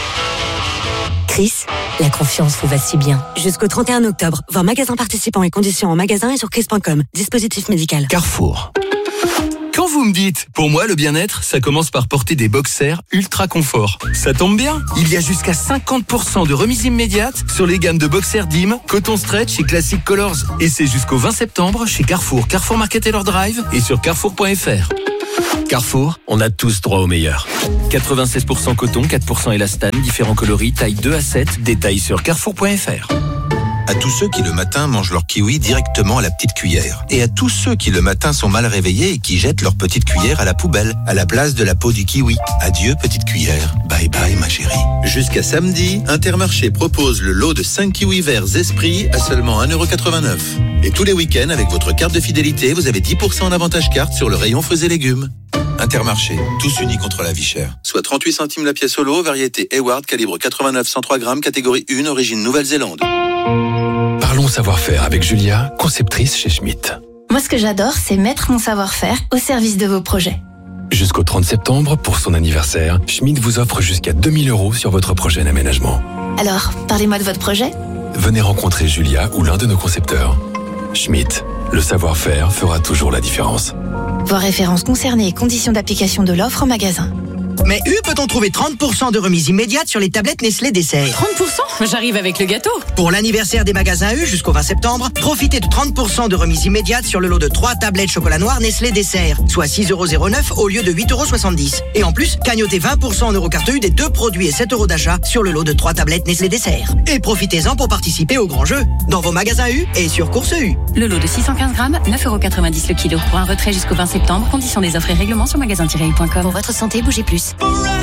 Chris, la confiance vous va si bien. Jusqu'au trente et un octobre, voir magasin participants et conditions en magasin et sur chris point com. Dispositif médical. Carrefour. Quand vous me dites, pour moi le bien-être, ça commence par porter des boxers ultra confort. Ça tombe bien, il y a jusqu'à cinquante pour cent de remise immédiate sur les gammes de boxers D I M, Coton Stretch et Classic Colors. Et c'est jusqu'au vingt septembre chez Carrefour, Carrefour Market et leur drive et sur carrefour point f r. Carrefour, on a tous droit au meilleur. quatre-vingt-seize pour cent coton, quatre pour cent élastane, différents coloris, taille deux à sept, détails sur carrefour point f r. À tous ceux qui le matin mangent leur kiwi directement à la petite cuillère. Et à tous ceux qui le matin sont mal réveillés et qui jettent leur petite cuillère à la poubelle, à la place de la peau du kiwi. Adieu petite cuillère. Bye bye ma chérie. Jusqu'à samedi, Intermarché propose le lot de cinq kiwis verts Esprit à seulement un euro quatre-vingt-neuf. Et tous les week-ends, avec votre carte de fidélité, vous avez dix pour cent en avantage carte sur le rayon fruits et légumes. Intermarché, tous unis contre la vie chère. Soit trente-huit centimes la pièce au lot, variété Hayward, calibre quatre-vingt-neuf cent trois grammes, catégorie un, origine Nouvelle-Zélande. Parlons savoir-faire avec Julia, conceptrice chez Schmitt. Moi, ce que j'adore, c'est mettre mon savoir-faire au service de vos projets. Jusqu'au trente septembre, pour son anniversaire, Schmitt vous offre jusqu'à deux mille euros sur votre projet d'aménagement. Alors, parlez-moi de votre projet. Venez rencontrer Julia ou l'un de nos concepteurs. Schmitt, le savoir-faire fera toujours la différence. Voir références concernées et conditions d'application de l'offre en magasin. Mais U peut-on trouver trente pour cent de remise immédiate sur les tablettes Nestlé Dessert? trente pour cent? J'arrive avec le gâteau. Pour l'anniversaire des magasins U jusqu'au vingt septembre, profitez de trente pour cent de remise immédiate sur le lot de trois tablettes chocolat noir Nestlé Dessert, soit six euros zéro neuf au lieu de huit euros soixante-dix. Et en plus, cagnotez vingt pour cent en Eurocarte U des deux produits et sept euros d'achat sur le lot de trois tablettes Nestlé Dessert. Et profitez-en pour participer au grand jeu dans vos magasins U et sur Course U. Le lot de six cent quinze grammes, neuf euros quatre-vingt-dix le kilo. Pour un retrait jusqu'au vingt septembre, conditions des offres et règlements sur magasin tiret u point com. Pour votre santé, bougez plus.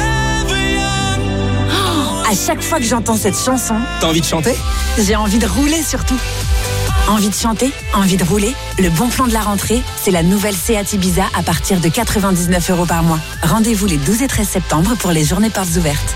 À chaque fois que j'entends cette chanson, T'as envie de chanter? j'ai envie de rouler surtout. Envie de chanter, envie de rouler. Le bon plan de la rentrée, c'est la nouvelle Seat Ibiza à partir de quatre-vingt-dix-neuf euros par mois. Rendez-vous les douze et treize septembre pour les journées portes ouvertes.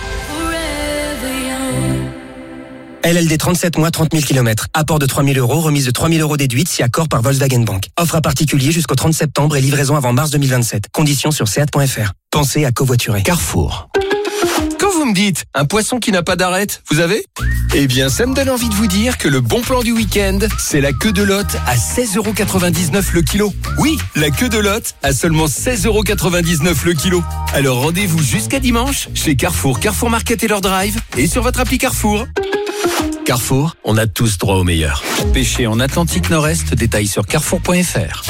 L L D trente-sept mois, trente mille kilomètres. Apport de trois mille euros, remise de trois mille euros déduite si accord par Volkswagen Bank. Offre à particulier jusqu'au trente septembre et livraison avant mars deux mille vingt-sept. Conditions sur seat point f r. Pensez à covoiturer. Carrefour. Quand vous me dites un poisson qui n'a pas d'arête, vous avez? Eh bien, ça me donne envie de vous dire que le bon plan du week-end, c'est la queue de lotte à seize euros quatre-vingt-dix-neuf le kilo. Oui, la queue de lotte à seulement seize euros quatre-vingt-dix-neuf le kilo. Alors rendez-vous jusqu'à dimanche chez Carrefour, Carrefour Market et leur drive et sur votre appli Carrefour. Carrefour, on a tous droit au meilleur. Pêcher en Atlantique Nord-Est, détails sur carrefour point f r.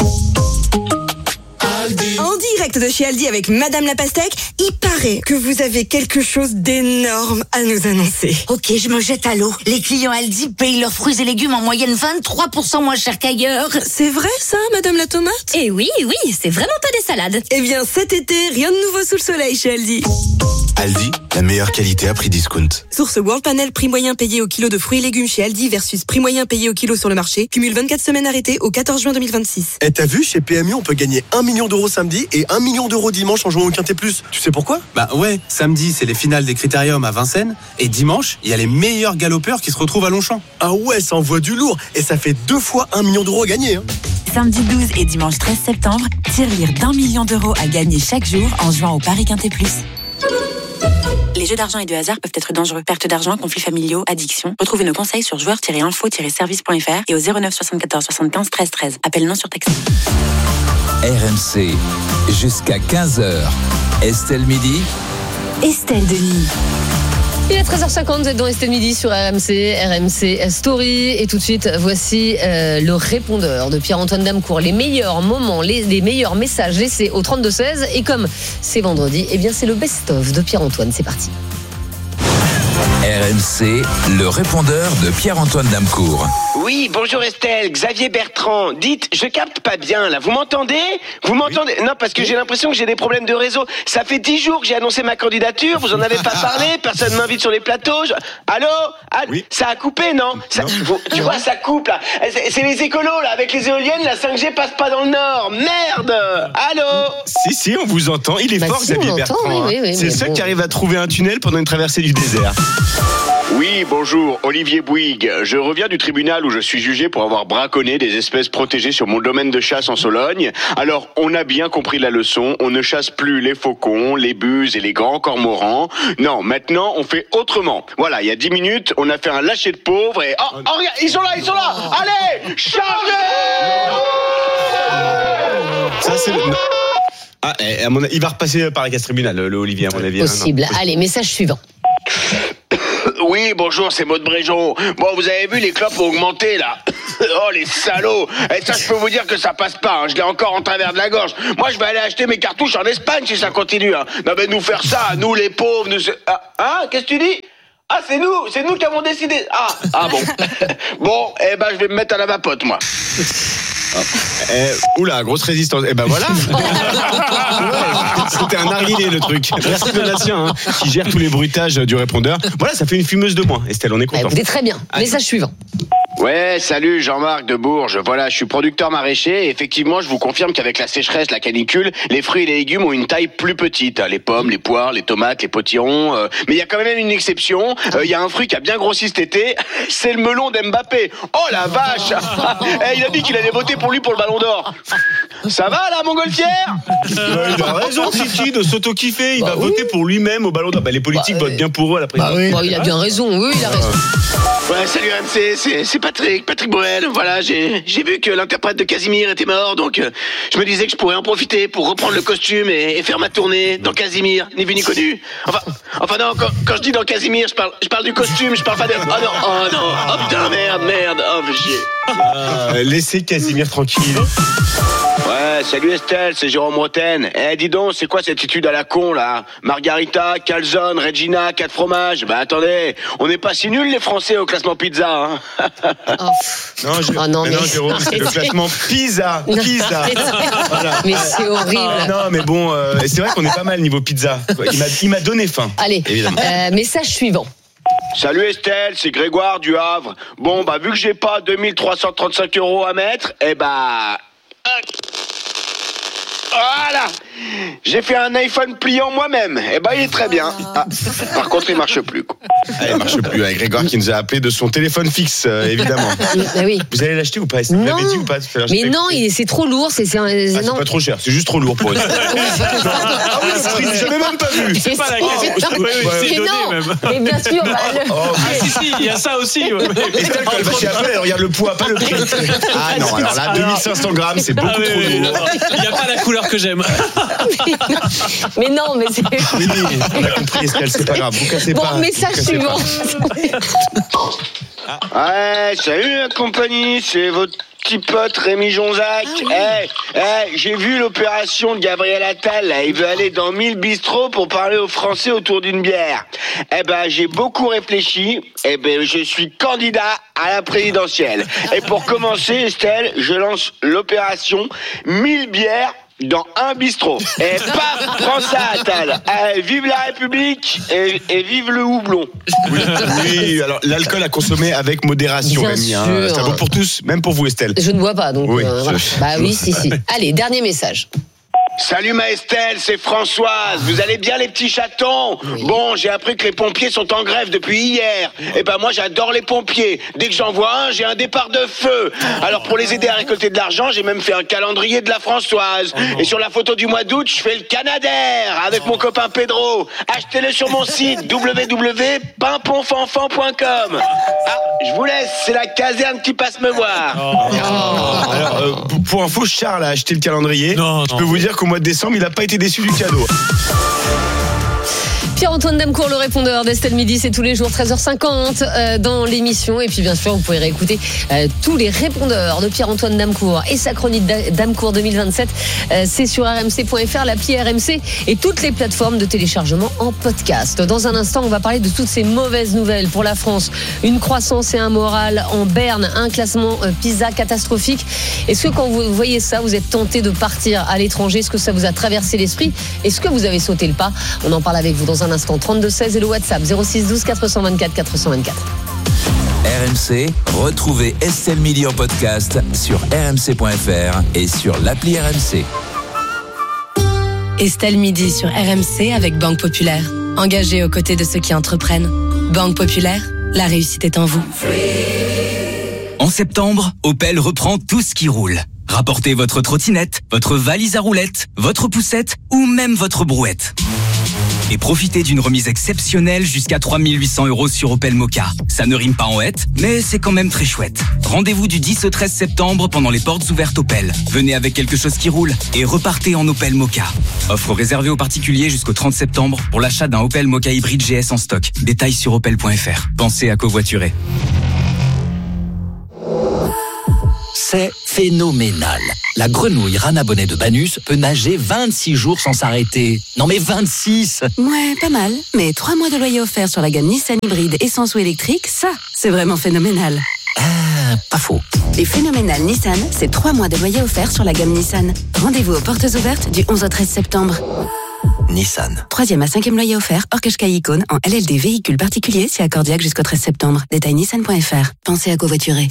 En direct de chez Aldi avec Madame la Pastèque, il paraît que vous avez quelque chose d'énorme à nous annoncer. Ok, je me jette à l'eau. Les clients Aldi payent leurs fruits et légumes en moyenne vingt-trois pour cent moins cher qu'ailleurs. C'est vrai ça, Madame la Tomate? Eh oui, oui, c'est vraiment pas des salades. Eh bien, cet été, rien de nouveau sous le soleil chez Aldi. Aldi, la meilleure qualité à prix discount. Source World Panel, prix moyen payé au kilo de fruits et légumes chez Aldi versus prix moyen payé au kilo sur le marché. Cumule vingt-quatre semaines arrêtées au quatorze juin deux mille vingt-six. Et t'as vu, chez P M U, on peut gagner un million d'euros samedi et un million d'euros dimanche en jouant au Quintet Plus. Tu sais pourquoi? Bah ouais, samedi c'est les finales des Critériums à Vincennes et dimanche il y a les meilleurs galopeurs qui se retrouvent à Longchamp. Ah ouais, ça envoie du lourd et ça fait deux fois un million d'euros à gagner. Hein. Samedi douze et dimanche treize septembre, tirelire d'un million d'euros à gagner chaque jour en jouant au Paris Quintet Plus. Les jeux d'argent et de hasard peuvent être dangereux. Perte d'argent, conflits familiaux, addiction. Retrouvez nos conseils sur joueurs tiret info tiret service point f r et au zéro neuf soixante-quatorze soixante-quinze treize treize. Appel non surtaxé. R M C, jusqu'à quinze heures. Estelle Midi. Estelle Denis. Il est treize heures cinquante, vous êtes dans Estelle Midi sur R M C, R M C Story. Et tout de suite, voici euh, le répondeur de Pierre-Antoine Damecourt. Les meilleurs moments, les, les meilleurs messages laissés au trente-deux seize. Et comme c'est vendredi, eh bien c'est le best-of de Pierre-Antoine. C'est parti. R M C, le répondeur de Pierre-Antoine Damecourt. Oui, bonjour Estelle, Xavier Bertrand. Dites, je capte pas bien là, vous m'entendez? Vous m'entendez? Non, parce que j'ai l'impression que j'ai des problèmes de réseau. Ça fait dix jours que j'ai annoncé ma candidature, vous en avez pas parlé, personne m'invite sur les plateaux. Je... Allô? Allô oui. Ça a coupé, non, ça... Vous... Tu vois, ça coupe là. C'est, c'est les écolos là, avec les éoliennes, la cinq G passe pas dans le Nord. Merde! Allô? Si, si, on vous entend. Il est Bah fort, si, on Xavier l'entend, Bertrand. oui, oui, oui, c'est le mais seul bon. qui arrive à trouver un tunnel pendant une traversée du désert. Oui, bonjour, Olivier Bouygues. Je reviens du tribunal où je suis jugé pour avoir braconné des espèces protégées sur mon domaine de chasse en Sologne. Alors, on a bien compris la leçon. On ne chasse plus les faucons, les buses et les grands cormorans. Non, maintenant, on fait autrement. Voilà, il y a dix minutes, on a fait un lâcher de pauvres et... Oh, oh regarde, ils sont là, ils sont là. Allez, chargez! Ça, c'est le... Ah, à mon... il va repasser par la casse tribunal, le, le Olivier, à mon avis. Possible. Hein, non. Allez, message suivant. Oui, bonjour, c'est Maud Bréjon. Bon, vous avez vu, les clopes ont augmenté, là. Oh, les salauds. Et ça, je peux vous dire que ça passe pas, hein. Je l'ai encore en travers de la gorge. Moi, je vais aller acheter mes cartouches en Espagne si ça continue, hein. Non, mais nous faire ça, nous, les pauvres, nous... Ah, hein, qu'est-ce que tu dis? Ah, c'est nous, c'est nous qui avons décidé. Ah, ah bon. Bon, eh ben, je vais me mettre à la vapote, moi. Eh, oula, grosse résistance. Eh ben voilà. Ouais, c'était un narguilé le truc. Merci Donatien hein, qui gère tous les bruitages du répondeur. Voilà, ça fait une fumeuse de moins. Estelle, on est content. Vous êtes très bien. Allez. Message suivant. Ouais, salut, Jean-Marc de Bourges. Voilà, je suis producteur maraîcher et effectivement, je vous confirme qu'avec la sécheresse, la canicule, les fruits et les légumes ont une taille plus petite. Les pommes, les poires, les tomates, les potirons. Euh, mais il y a quand même une exception. Il euh, y a un fruit qui a bien grossi cet été. C'est le melon d'Mbappé. Oh la vache. Eh, il a dit qu'il allait voter pour lui pour le Ballon d'Or. Ça va là, montgolfière? Bah, il a raison, Titi, de s'auto-kiffer. Il bah, va oui. voter pour lui-même au Ballon d'Or. Bah, les politiques bah, votent bien pour eux à la présidence. Bah, oui. bah, il a bien raison. Oui, il a raison. Ouais, salut M C, c'est, c'est Patrick, Patrick Bruel. Voilà, j'ai, j'ai vu que l'interprète de Casimir était mort, donc euh, je me disais que je pourrais en profiter pour reprendre le costume et, et faire ma tournée dans Casimir, ni vu ni connu. Enfin, enfin non, quand, quand je dis dans Casimir, je parle, je parle du costume, je parle pas de... Oh non, oh non, oh putain, merde, merde, oh fais chier. Euh, laissez Casimir tranquille. Ouais, salut Estelle, c'est Jérôme Roten. Eh, dis donc, c'est quoi cette attitude à la con, là? Margarita, calzone, Regina, quatre fromages. Bah, attendez, on n'est pas si nuls, les Français, au classement pizza, hein. Oh. Non, je... oh non, mais, mais non, Jérôme, c'est le classement pizza. Non, pizza. Voilà. Mais c'est horrible. Non, mais bon, euh, c'est vrai qu'on est pas mal niveau pizza. Il m'a, il m'a donné faim. Allez, euh, message suivant. Salut Estelle, c'est Grégoire du Havre. Bon, bah, vu que j'ai pas deux mille trois cent trente-cinq euros à mettre, eh bah... Voilà, j'ai fait un iPhone pliant moi-même. Eh ben, il est très bien. Ah, par contre, il marche plus. Quoi. Ah, il marche plus. Avec Grégoire qui nous a appelé de son téléphone fixe, euh, évidemment. Bah oui. Vous allez l'acheter ou pas? Vous non. l'avez dit ou pas? Mais non, il est, c'est trop lourd. C'est, c'est, un, ah, non. c'est pas trop cher. C'est juste trop lourd pour eux. Ah oui, c'est j'avais même pas vu. C'est pas la question. Oh, c'est mais donné non. même. Mais bien sûr. Bah, le... oh, ah si si, il y a ça aussi. Ouais. Estelle, quand elle va chez Apple, elle regarde le poids, pas le prix. Ah non, alors là, deux mille cinq cents grammes, c'est beaucoup ah, oui, trop oui, lourd. Il n'y a pas la couleur que j'aime. Mais non, mais c'est... Oui, on a compris, Estelle, c'est pas grave, vous cassez bon, pas. Bon, message suivant. Ouais, salut la compagnie, c'est votre petit pote Rémi Jonzac. Eh, ah, oui. hey, hey, j'ai vu l'opération de Gabriel Attal, là. Il veut aller dans mille bistrots pour parler aux Français autour d'une bière. Eh ben, j'ai beaucoup réfléchi. Eh ben, je suis candidat à la présidentielle. Et pour commencer, Estelle, je lance l'opération mille bières dans un bistrot. Et paf, prends ça, Attal. Allez, vive la République et, et vive le houblon. Oui, oui, alors l'alcool à consommer avec modération, Rémi. Hein. Ça vaut pour tous, même pour vous, Estelle. Je ne bois pas, donc. Oui, euh, voilà. Bah oui, si, si. Allez, dernier message. Salut ma Estelle, c'est Françoise. Vous allez bien les petits chatons? Oui. Bon, j'ai appris que les pompiers sont en grève depuis hier. Et ben moi j'adore les pompiers. Dès que j'en vois un, j'ai un départ de feu. Alors pour les aider à récolter de l'argent, j'ai même fait un calendrier de la Françoise. Et sur la photo du mois d'août, je fais le Canadair avec mon copain Pedro. Achetez-le sur mon site w w w point pimpon-fanfan point com. Ah, je vous laisse, c'est la caserne qui passe me voir. Oh. Oh. Alors, euh, pour info, Charles a acheté le calendrier. Non, je peux non. vous dire qu'au mois de décembre, il n'a pas été déçu du cadeau. Pierre-Antoine Damecourt, le répondeur d'Estelle Midi, c'est tous les jours treize heures cinquante euh, dans l'émission. Et puis bien sûr, vous pouvez réécouter euh, tous les répondeurs de Pierre-Antoine Damecourt et sa chronique Damecourt deux mille vingt-sept. Euh, c'est sur r m c point f r, l'appli R M C et toutes les plateformes de téléchargement en podcast. Dans un instant, on va parler de toutes ces mauvaises nouvelles pour la France. Une croissance et un moral en berne, un classement euh, PISA catastrophique. Est-ce que quand vous voyez ça, vous êtes tenté de partir à l'étranger? Est-ce que ça vous a traversé l'esprit? Est-ce que vous avez sauté le pas? On en parle avec vous dans un instant. trente-deux seize et le WhatsApp zéro six douze quatre cent vingt-quatre quatre cent vingt-quatre. R M C, retrouvez Estelle Midi en podcast sur r m c point f r et sur l'appli R M C. Estelle Midi sur R M C avec Banque Populaire. Engagée aux côtés de ceux qui entreprennent. Banque Populaire, la réussite est en vous. En septembre, Opel reprend tout ce qui roule. Rapportez votre trottinette, votre valise à roulettes, votre poussette ou même votre brouette. Et profitez d'une remise exceptionnelle jusqu'à trois mille huit cents euros sur Opel Mokka. Ça ne rime pas en hête, mais c'est quand même très chouette. Rendez-vous du dix au treize septembre pendant les portes ouvertes Opel. Venez avec quelque chose qui roule et repartez en Opel Mokka. Offre réservée aux particuliers jusqu'au trente septembre pour l'achat d'un Opel Mokka hybride G S en stock. Détails sur opel point f r. Pensez à covoiturer. C'est phénoménal. La grenouille Rana Bonnet de Banus peut nager vingt-six jours sans s'arrêter. Non mais vingt-six! Ouais, pas mal. Mais trois mois de loyer offert sur la gamme Nissan hybride essence ou électrique, ça, c'est vraiment phénoménal. Ah, pas faux. Les phénoménales Nissan, c'est trois mois de loyer offert sur la gamme Nissan. Rendez-vous aux portes ouvertes du onze au treize septembre. Nissan. Troisième à cinquième loyer offert, hors Qashqai Icône, en L L D véhicule particulier, c'est accordiaque jusqu'au treize septembre. Détail nissan point f r. Pensez à covoiturer.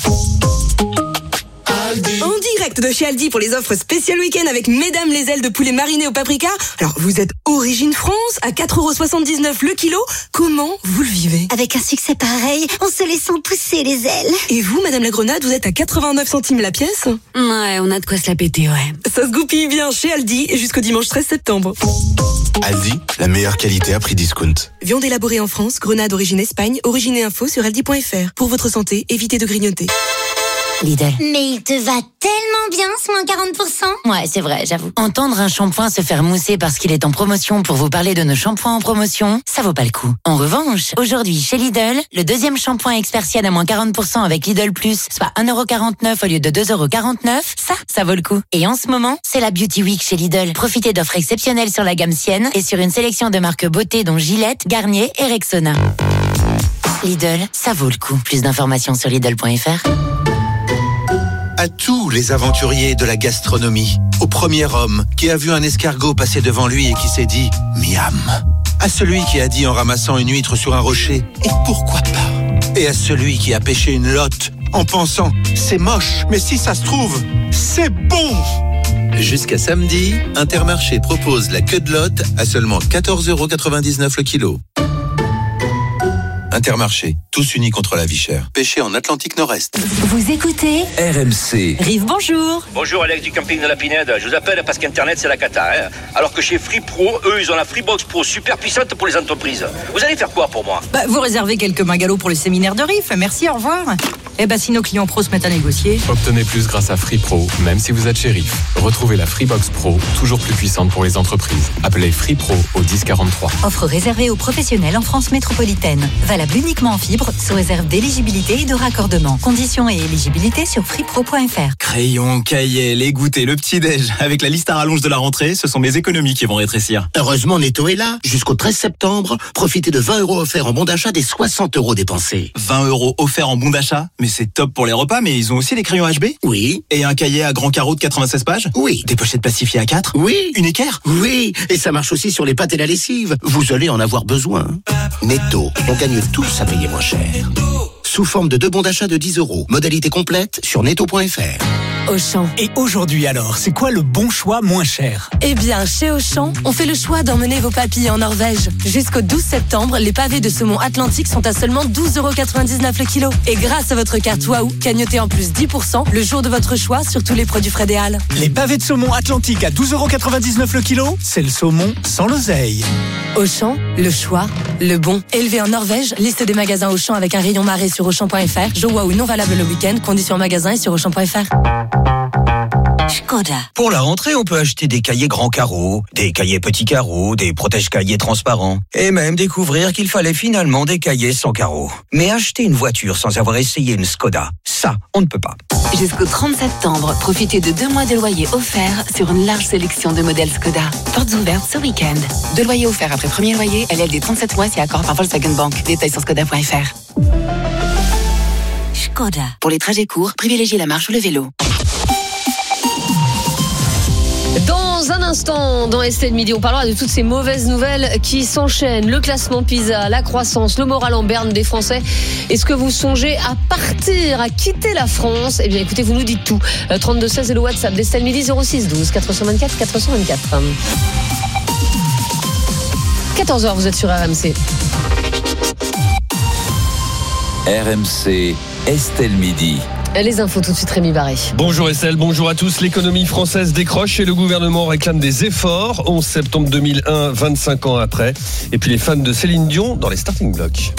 En direct de chez Aldi pour les offres spéciales week-end avec Mesdames les ailes de poulet mariné au paprika. Alors, vous êtes origine France à quatre euros soixante-dix-neuf le kilo. Comment vous le vivez? Avec un succès pareil, on se laissant pousser les ailes. Et vous, Madame la Grenade, vous êtes à quatre-vingt-neuf centimes la pièce? Ouais, on a de quoi se la péter, ouais. Ça se goupille bien chez Aldi et jusqu'au dimanche treize septembre. Aldi, la meilleure qualité à prix discount. Viande élaborée en France, Grenade origine Espagne, origine et info sur aldi point f r. Pour votre santé, évitez de grignoter. Lidl. Mais il te va tellement bien ce moins quarante pour cent. Ouais, c'est vrai, j'avoue. Entendre un shampoing se faire mousser parce qu'il est en promotion pour vous parler de nos shampoings en promotion, ça vaut pas le coup. En revanche, aujourd'hui, chez Lidl, le deuxième shampoing expertial à moins quarante pour cent avec Lidl Plus, soit un euro quarante-neuf au lieu de deux euros quarante-neuf, ça, ça vaut le coup. Et en ce moment, c'est la Beauty Week chez Lidl. Profitez d'offres exceptionnelles sur la gamme Sienne et sur une sélection de marques beauté dont Gillette, Garnier et Rexona. Lidl, ça vaut le coup. Plus d'informations sur lidl point f r. À tous les aventuriers de la gastronomie, au premier homme qui a vu un escargot passer devant lui et qui s'est dit « Miam », à celui qui a dit en ramassant une huître sur un rocher « Et pourquoi pas ?» et à celui qui a pêché une lotte en pensant « C'est moche, mais si ça se trouve, c'est bon !» Jusqu'à samedi, Intermarché propose la queue de lotte à seulement quatorze euros quatre-vingt-dix-neuf le kilo. Intermarché, tous unis contre la vie chère. Pêché en Atlantique Nord-Est. Vous écoutez R M C. Rive, bonjour. Bonjour Alex du camping de la Pinède. Je vous appelle parce qu'Internet c'est la cata. Hein. Alors que chez Free Pro, eux, ils ont la Freebox Pro super puissante pour les entreprises. Vous allez faire quoi pour moi? Bah, vous réservez quelques bungalows pour le séminaire de Riff. Merci, au revoir. Eh bah, si nos clients pros se mettent à négocier. Obtenez plus grâce à Free Pro, même si vous êtes chez Riff. Retrouvez la Freebox Pro, toujours plus puissante pour les entreprises. Appelez Free Pro au dix quarante-trois. Offre réservée aux professionnels en France métropolitaine. Valable uniquement en fibre, sous réserve d'éligibilité et de raccordement. Conditions et éligibilité sur freepro point f r. Crayon, cahier, les goûters, le petit-déj. Avec la liste à rallonge de la rentrée, ce sont mes économies qui vont rétrécir. Heureusement, Netto est là. Jusqu'au treize septembre, profitez de vingt euros offerts en bon d'achat des soixante euros dépensés. vingt euros offerts en bon d'achat? Mais c'est top pour les repas, mais ils ont aussi des crayons H B? Oui. Et un cahier à grand carreau de quatre-vingt-seize pages? Oui. Des pochettes plastifiées à quatre? Oui. Une équerre? Oui. Et ça marche aussi sur les pâtes et la lessive. Vous allez en avoir besoin. Netto, on gagne tous à payer moins cher. Sous forme de deux bons d'achat de dix euros. Modalité complète sur netto point f r. Auchan. Et aujourd'hui alors, c'est quoi le bon choix moins cher? Eh bien, chez Auchan, on fait le choix d'emmener vos papilles en Norvège. Jusqu'au douze septembre, les pavés de saumon Atlantique sont à seulement douze euros quatre-vingt-dix-neuf le kilo. Et grâce à votre carte Waouh, cagnotez en plus dix pour cent le jour de votre choix sur tous les produits frais des Halles. Les pavés de saumon Atlantique à douze euros quatre-vingt-dix-neuf le kilo, c'est le saumon sans l'oseille. Auchan, le choix, le bon. Élevé en Norvège, liste des magasins Auchan avec un rayon marée sur auchan point f r. Joe Waouh non valable le week-end, conditions en magasin et sur auchan point f r. Škoda. Pour la rentrée, on peut acheter des cahiers grands carreaux, des cahiers petits carreaux, des protège-cahiers transparents, et même découvrir qu'il fallait finalement des cahiers sans carreaux. Mais acheter une voiture sans avoir essayé une Škoda, ça, on ne peut pas. Jusqu'au trente septembre, profitez de deux mois de loyer offerts sur une large sélection de modèles Škoda. Portes ouvertes ce week-end. Deux loyers offerts après premier loyer, L L D trente-sept mois si accord par Volkswagen Bank. Détails sur škoda point f r. Škoda. Pour les trajets courts, privilégiez la marche ou le vélo. Dans un instant, dans Estelle Midi, on parlera de toutes ces mauvaises nouvelles qui s'enchaînent. Le classement PISA, la croissance, le moral en berne des Français. Est-ce que vous songez à partir, à quitter la France ? Eh bien, écoutez, vous nous dites tout. trente-deux seize et le WhatsApp d'Estelle Midi, zéro six douze quatre cent vingt-quatre quatre cent vingt-quatre. quatorze heures, vous êtes sur R M C. R M C, Estelle Midi. Les infos tout de suite, Rémi Barré. Bonjour Estelle, bonjour à tous. L'économie française décroche et le gouvernement réclame des efforts. onze septembre deux mille un, vingt-cinq ans après. Et puis les fans de Céline Dion dans les starting blocks.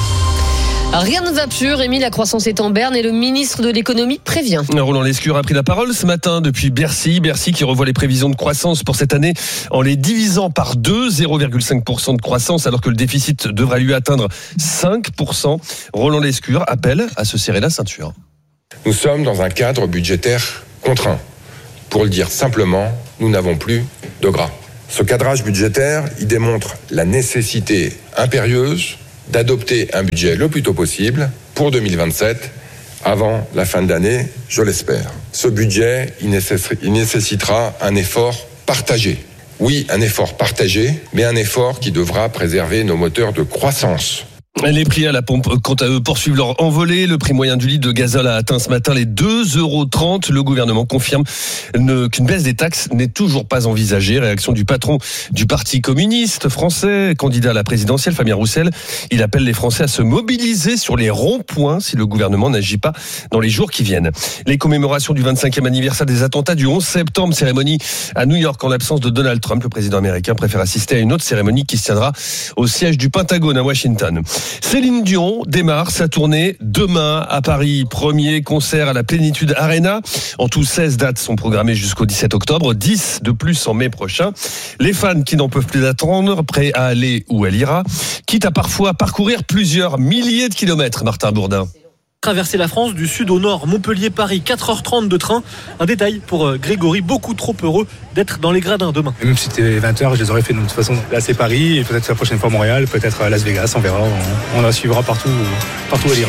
Rien ne va plus, Rémi, la croissance est en berne et le ministre de l'économie prévient. Roland Lescure a pris la parole ce matin depuis Bercy. Bercy qui revoit les prévisions de croissance pour cette année en les divisant par deux, zéro virgule cinq pour cent de croissance alors que le déficit devrait lui atteindre cinq pour cent. Roland Lescure appelle à se serrer la ceinture. Nous sommes dans un cadre budgétaire contraint. Pour le dire simplement, nous n'avons plus de gras. Ce cadrage budgétaire, il démontre la nécessité impérieuse d'adopter un budget le plus tôt possible pour deux mille vingt-sept, avant la fin de l'année, je l'espère. Ce budget, il nécessitera un effort partagé. Oui, un effort partagé, mais un effort qui devra préserver nos moteurs de croissance. Les prix à la pompe, quant à eux, poursuivent leur envolée. Le prix moyen du litre de gazole a atteint ce matin les deux euros trente. Le gouvernement confirme qu'une baisse des taxes n'est toujours pas envisagée. Réaction du patron du Parti communiste français, candidat à la présidentielle, Fabien Roussel. Il appelle les Français à se mobiliser sur les ronds-points si le gouvernement n'agit pas dans les jours qui viennent. Les commémorations du vingt-cinquième anniversaire des attentats du onze septembre, cérémonie à New York en l'absence de Donald Trump. Le président américain préfère assister à une autre cérémonie qui se tiendra au siège du Pentagone à Washington. Céline Dion démarre sa tournée demain à Paris. Premier concert à la Plénitude Arena. En tout, seize dates sont programmées jusqu'au dix-sept octobre, dix de plus en mai prochain. Les fans qui n'en peuvent plus attendre, prêts à aller où elle ira, quitte à parfois parcourir plusieurs milliers de kilomètres, Martin Bourdin. Traverser la France du sud au nord, Montpellier-Paris, quatre heures trente de train. Un détail pour Grégory, beaucoup trop heureux d'être dans les gradins demain. Même si c'était vingt heures, je les aurais fait de toute façon. Là c'est Paris, et peut-être la prochaine fois Montréal, peut-être Las Vegas, on verra. On, on la suivra partout, partout où elle ira.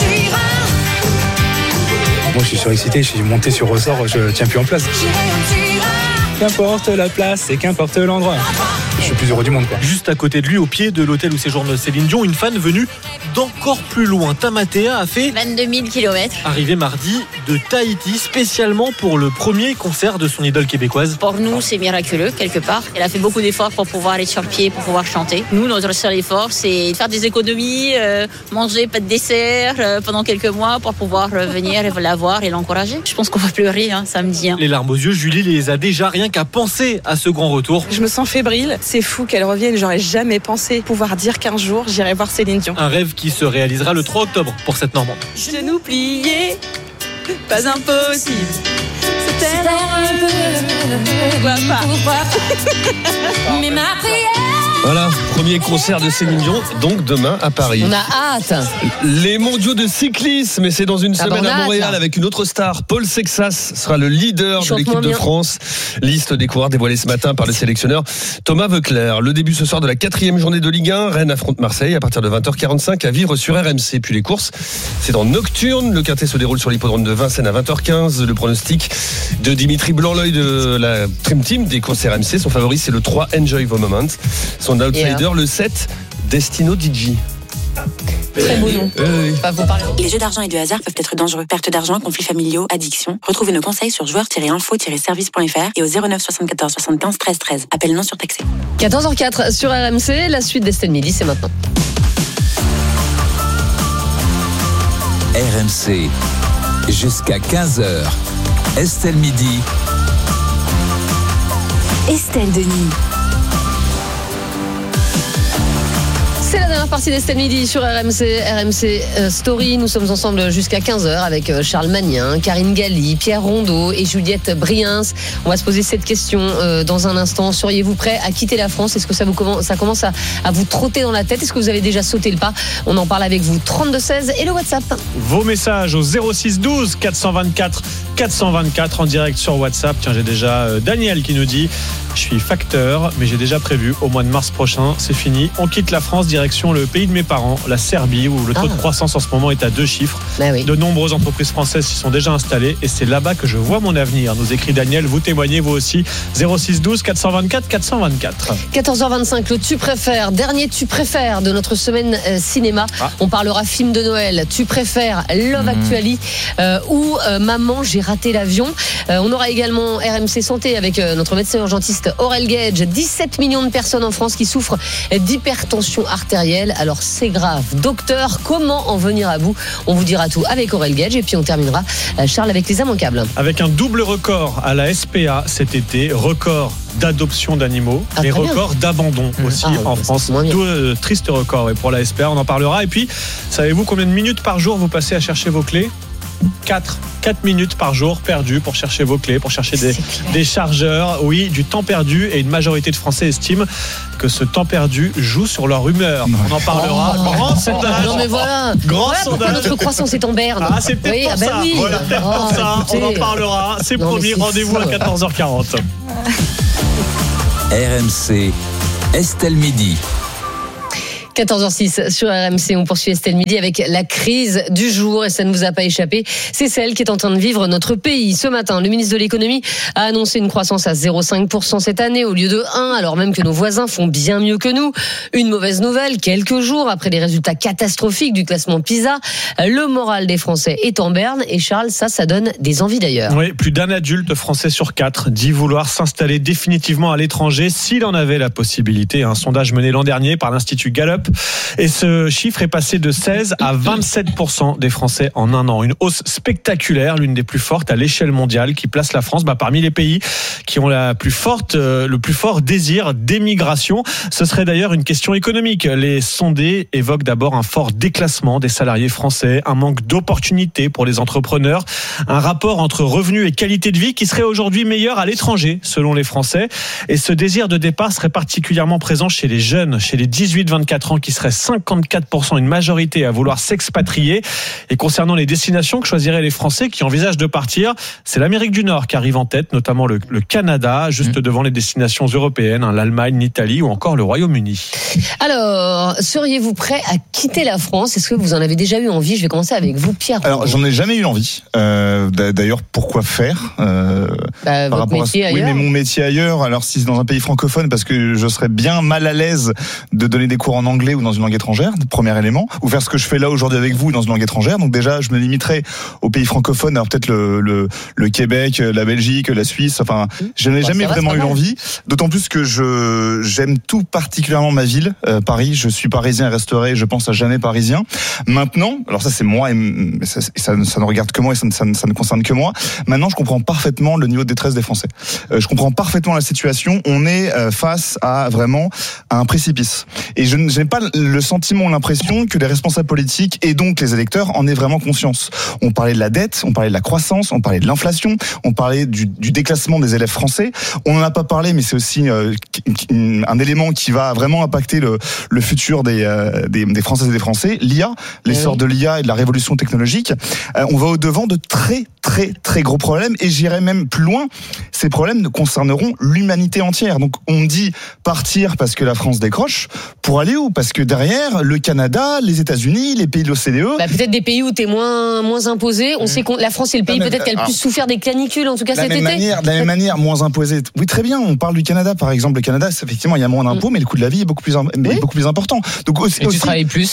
Moi je suis surexcité, je suis monté sur ressort, je tiens plus en place. Qu'importe la place et qu'importe l'endroit. Je suis le plus heureux du monde, quoi. Juste à côté de lui, au pied de l'hôtel où séjourne Céline Dion, une fan venue d'encore plus loin. Tamatea a fait vingt-deux mille kilomètres. Arrivé mardi de Tahiti, spécialement pour le premier concert de son idole québécoise. Pour nous, c'est miraculeux, quelque part. Elle a fait beaucoup d'efforts pour pouvoir être sur pied, pour pouvoir chanter. Nous, notre seul effort, c'est de faire des économies, euh, manger pas de dessert euh, pendant quelques mois pour pouvoir euh, venir la voir et l'encourager. Je pense qu'on va pleurer hein, samedi. Hein. Les larmes aux yeux, Julie les a déjà rien qu'à penser à ce grand retour. Je me sens fébrile. C'est fou qu'elle revienne. J'aurais jamais pensé pouvoir dire qu'un jour j'irai voir Céline Dion. Un rêve qui se réalisera le trois octobre pour cette Normande. Genoux pliés, pas impossible. C'était un peu. Pourquoi pas? Mais ma prière. Voilà, premier concert de Céline Dion, donc demain à Paris. On a hâte. Les mondiaux de cyclisme, et c'est dans une semaine ah, à Montréal avec une autre star. Paul Sexas sera le leader de l'équipe de France. Liste des coureurs dévoilée ce matin par le sélectionneur Thomas Voeckler. Le début ce soir de la quatrième journée de Ligue un. Rennes affronte Marseille à partir de vingt heures quarante-cinq à vivre sur R M C. Puis les courses, c'est dans Nocturne. Le quintet se déroule sur l'hippodrome de Vincennes à vingt heures quinze. Le pronostic de Dimitri Blanc-L'œil de la Dream Team des courses R M C. Son favori, c'est le trois Enjoy the Moment. Son outsider, yeah. le sept Destino D J. Très beau nom. Euh, oui. vous parler. Les jeux d'argent et de hasard peuvent être dangereux. Perte d'argent, conflits familiaux, addiction. Retrouvez nos conseils sur joueurs tiret info tiret service point f r et au zéro neuf soixante-quatorze soixante-quinze treize treize. Appel non surtaxé. quatorze heures quatre sur R M C. La suite d'Estelle Midi, c'est maintenant. R M C, jusqu'à quinze heures. Estelle Midi. Estelle Denis. C'est la dernière Première partie d'Estelle Midi sur R M C, R M C Story. Nous sommes ensemble jusqu'à quinze heures avec Charles Magnin, Karine Galli, Pierre Rondeau et Juliette Briens. On va se poser cette question euh, dans un instant. Seriez-vous prêt à quitter la France? Est-ce que ça, vous commence, ça commence à, à vous trotter dans la tête? Est-ce que vous avez déjà sauté le pas? On en parle avec vous. trente-deux seize et le WhatsApp. Vos messages au zéro six douze quatre cent vingt-quatre quatre cent vingt-quatre en direct sur WhatsApp. Tiens, j'ai déjà euh, Daniel qui nous dit: je suis facteur, mais j'ai déjà prévu au mois de mars prochain, c'est fini. On quitte la France, direction le pays de mes parents, la Serbie, où le taux ah. de croissance en ce moment est à deux chiffres. Ben oui. De nombreuses entreprises françaises s'y sont déjà installées et c'est là-bas que je vois mon avenir, nous écrit Daniel. Vous témoignez vous aussi. zéro six douze quatre cent vingt-quatre quatre cent vingt-quatre. quatorze heures vingt-cinq, le tu préfères, dernier tu préfères de notre semaine euh, cinéma. Ah. On parlera film de Noël. Tu préfères Love mmh. Actually euh, ou euh, Maman, j'ai raté l'avion. Euh, on aura également R M C Santé avec euh, notre médecin urgentiste Aurel Gage. dix-sept millions de personnes en France qui souffrent d'hypertension artérielle. Alors c'est grave. Docteur, comment en venir à bout? On vous dira tout avec Aurel Gage et puis on terminera, euh, Charles, avec les immanquables. Avec un double record à la S P A cet été, record d'adoption d'animaux ah, et record bien. d'abandon aussi ah, en France. Deux euh, tristes records pour la S P A, on en parlera. Et puis, savez-vous combien de minutes par jour vous passez à chercher vos clés? quatre minutes par jour perdues pour chercher vos clés, pour chercher des, des chargeurs. Oui, du temps perdu, et une majorité de Français estiment que ce temps perdu joue sur leur humeur. On en parlera. Oh, grand sondage. Non mais voilà. Grand voilà sondage. Notre croissance est en berne. Ah, c'est peut-être oui, pour ah ben ça. Oui. Voilà, peut-être oh, pour ça. Écoutez. On en parlera. C'est non, promis. C'est rendez-vous fou. À quatorze heures quarante. R M C, Estelle Midi. quatorze heures six sur R M C, on poursuit Estelle Midi avec la crise du jour et ça ne vous a pas échappé. C'est celle qui est en train de vivre notre pays. Ce matin, le ministre de l'économie a annoncé une croissance à zéro virgule cinq pour cent cette année au lieu de un, alors même que nos voisins font bien mieux que nous. Une mauvaise nouvelle, quelques jours après les résultats catastrophiques du classement PISA, le moral des Français est en berne et Charles, ça, ça donne des envies d'ailleurs. Oui, plus d'un adulte français sur quatre dit vouloir s'installer définitivement à l'étranger s'il en avait la possibilité. Un sondage mené l'an dernier par l'Institut Gallup. Et ce chiffre est passé de seize à vingt-sept pour cent des Français en un an. Une hausse spectaculaire, l'une des plus fortes à l'échelle mondiale, qui place la France bah, parmi les pays qui ont la plus forte, euh, le plus fort désir d'émigration. Ce serait d'ailleurs une question économique. Les sondés évoquent d'abord un fort déclassement des salariés français, un manque d'opportunités pour les entrepreneurs, un rapport entre revenus et qualité de vie qui serait aujourd'hui meilleur à l'étranger, selon les Français. Et ce désir de départ serait particulièrement présent chez les jeunes, chez les dix-huit vingt-quatre ans, qui seraient cinquante-quatre pour cent, une majorité à vouloir s'expatrier. Et concernant les destinations que choisiraient les Français qui envisagent de partir, c'est l'Amérique du Nord qui arrive en tête, notamment le, le Canada, juste mmh. devant les destinations européennes, hein, l'Allemagne, l'Italie ou encore le Royaume-Uni. Alors, seriez-vous prêt à quitter la France? Est-ce que vous en avez déjà eu envie? Je vais commencer avec vous, Pierre. Alors, j'en ai jamais eu envie. Euh, d'ailleurs, pourquoi faire euh, bah, par votre rapport métier à... ailleurs. Oui, mais mon métier ailleurs. Alors, si c'est dans un pays francophone, parce que je serais bien mal à l'aise de donner des cours en anglais ou dans une langue étrangère, premier élément, ou faire ce que je fais là aujourd'hui avec vous dans une langue étrangère. Donc déjà, je me limiterai aux pays francophones, alors peut-être le, le, le Québec, la Belgique, la Suisse. Enfin, je n'ai bon, jamais vraiment eu l'envie. D'autant plus que je j'aime tout particulièrement ma ville, euh, Paris. Je suis parisien et resterai, je pense, à jamais parisien. Maintenant, alors ça c'est moi, et ça, ça, ça ne regarde que moi et ça, ça, ça ne concerne que moi. Maintenant, je comprends parfaitement le niveau de détresse des Français. Euh, je comprends parfaitement la situation. On est euh, face à vraiment à un précipice. Et je n'ai pas le sentiment, l'impression que les responsables politiques et donc les électeurs en aient vraiment conscience. On parlait de la dette, on parlait de la croissance, on parlait de l'inflation, on parlait du, du déclassement des élèves français. On n'en a pas parlé, mais c'est aussi euh, un élément qui va vraiment impacter le, le futur des, euh, des, des Françaises et des Français. L'I A, l'essor oui. de l'I A et de la révolution technologique. Euh, on va au-devant de très, très, très gros problèmes et j'irai même plus loin. Ces problèmes concerneront l'humanité entière. Donc on dit partir parce que la France décroche. Pour aller où? Parce que derrière, le Canada, les États-Unis, les pays de l'O C D E. Bah, peut-être des pays où t'es moins, moins imposé. On mmh. sait que la France est le pays peut-être qui a le plus souffert des canicules, en tout cas cet été. Manière, de la même manière, moins imposé. Oui, très bien. On parle du Canada, par exemple. Le Canada, effectivement, il y a moins d'impôts, mmh. mais le coût de la vie est beaucoup plus, oui. est beaucoup plus important. Donc, aussi, Et tu aussi, travailles plus?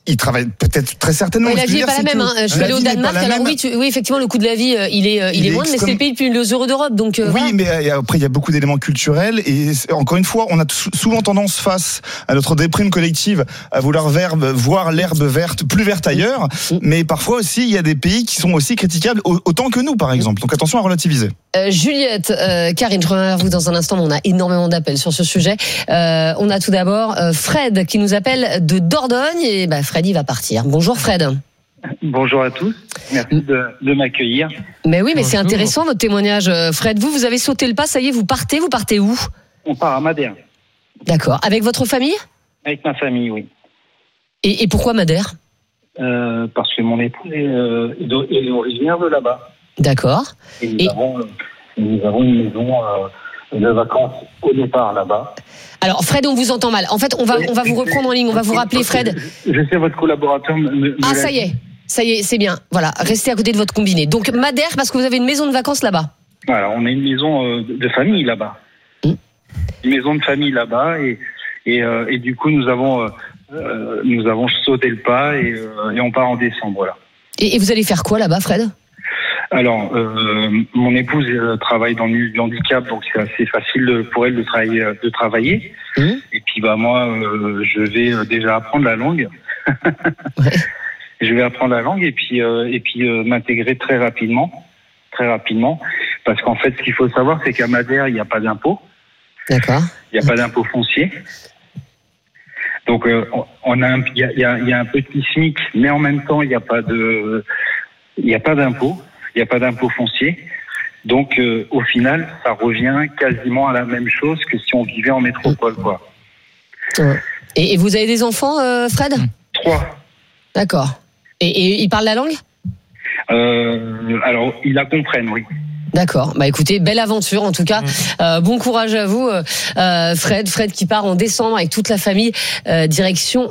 il travaille peut-être très certainement. Oui, la vie n'est pas la même. Hein. Je suis allé au Danemark. Alors oui, tu, oui, effectivement, le coût de la vie, il est, il, il est moindre, mais c'est le pays le plus heureux d'Europe. Donc, euh, oui, voilà. Mais après, il y a beaucoup d'éléments culturels. Et encore une fois, on a souvent tendance, face à notre déprime collective, à vouloir verbe, voir l'herbe verte, plus verte ailleurs. Mais parfois aussi, il y a des pays qui sont aussi critiquables autant que nous, par exemple. Donc attention à relativiser. Euh, Juliette, euh, Karine, je reviens vers vous dans un instant. On a énormément d'appels sur ce sujet. Euh, on a tout d'abord euh, Fred qui nous appelle de Dordogne. Et bah, Fred, il va partir. Bonjour Fred. Bonjour à tous. Merci de, de m'accueillir. Mais oui, mais Bonjour. C'est intéressant votre témoignage, Fred. Vous, vous avez sauté le pas. Ça y est, vous partez. Vous partez où? On part à Madère. D'accord. Avec votre famille? Avec ma famille, oui. Et, et pourquoi Madère? euh, Parce que mon épouse est, euh, est originaire de là-bas. D'accord. Et nous, et... Avons, nous avons une maison euh, de vacances au départ là-bas. Alors Fred, on vous entend mal. En fait, on va, on va vous reprendre en ligne. On va vous rappeler, Fred. Je, je sais, votre collaborateur me, me Ah, ça y est. Ça y est, c'est bien. Voilà, restez à côté de votre combiné. Donc Madère, parce que vous avez une maison de vacances là-bas. Voilà, on a une maison euh, de famille là-bas. Mmh. Une maison de famille là-bas et et, euh, et du coup nous avons euh, euh, nous avons sauté le pas et, euh, et on part en décembre là. Et, et vous allez faire quoi là-bas, Fred? Alors, euh, mon épouse euh, travaille dans le handicap, donc c'est assez facile pour elle de travailler. De travailler. Mmh. Et puis bah moi, euh, je vais déjà apprendre la langue. Ouais. Je vais apprendre la langue et puis euh, et puis euh, m'intégrer très rapidement, très rapidement, parce qu'en fait, ce qu'il faut savoir, c'est qu'à Madère, il n'y a pas d'impôt. D'accord. Il n'y a pas d'impôt foncier. Donc, euh, on a, il y a, y a, y a un petit SMIC, mais en même temps, il n'y a pas de, il n'y a pas d'impôt, il n'y a pas d'impôt foncier. Donc, euh, au final, ça revient quasiment à la même chose que si on vivait en métropole, quoi. Et, et vous avez des enfants, euh, Fred? Trois. D'accord. Et, et ils parlent la langue? euh, Alors, ils la comprennent, oui. D'accord. Bah écoutez, belle aventure en tout cas. Euh, bon courage à vous, euh, Fred. Fred qui part en décembre avec toute la famille euh, direction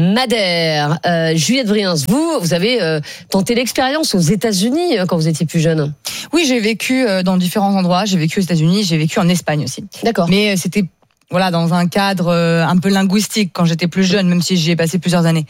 Madère. Euh, Juliette Briens, vous, vous avez euh, tenté l'expérience aux États-Unis euh, quand vous étiez plus jeune. Oui, j'ai vécu euh, dans différents endroits. J'ai vécu aux États-Unis, j'ai vécu en Espagne aussi. D'accord. Mais euh, c'était voilà dans un cadre euh, un peu linguistique quand j'étais plus jeune, même si j'y ai passé plusieurs années.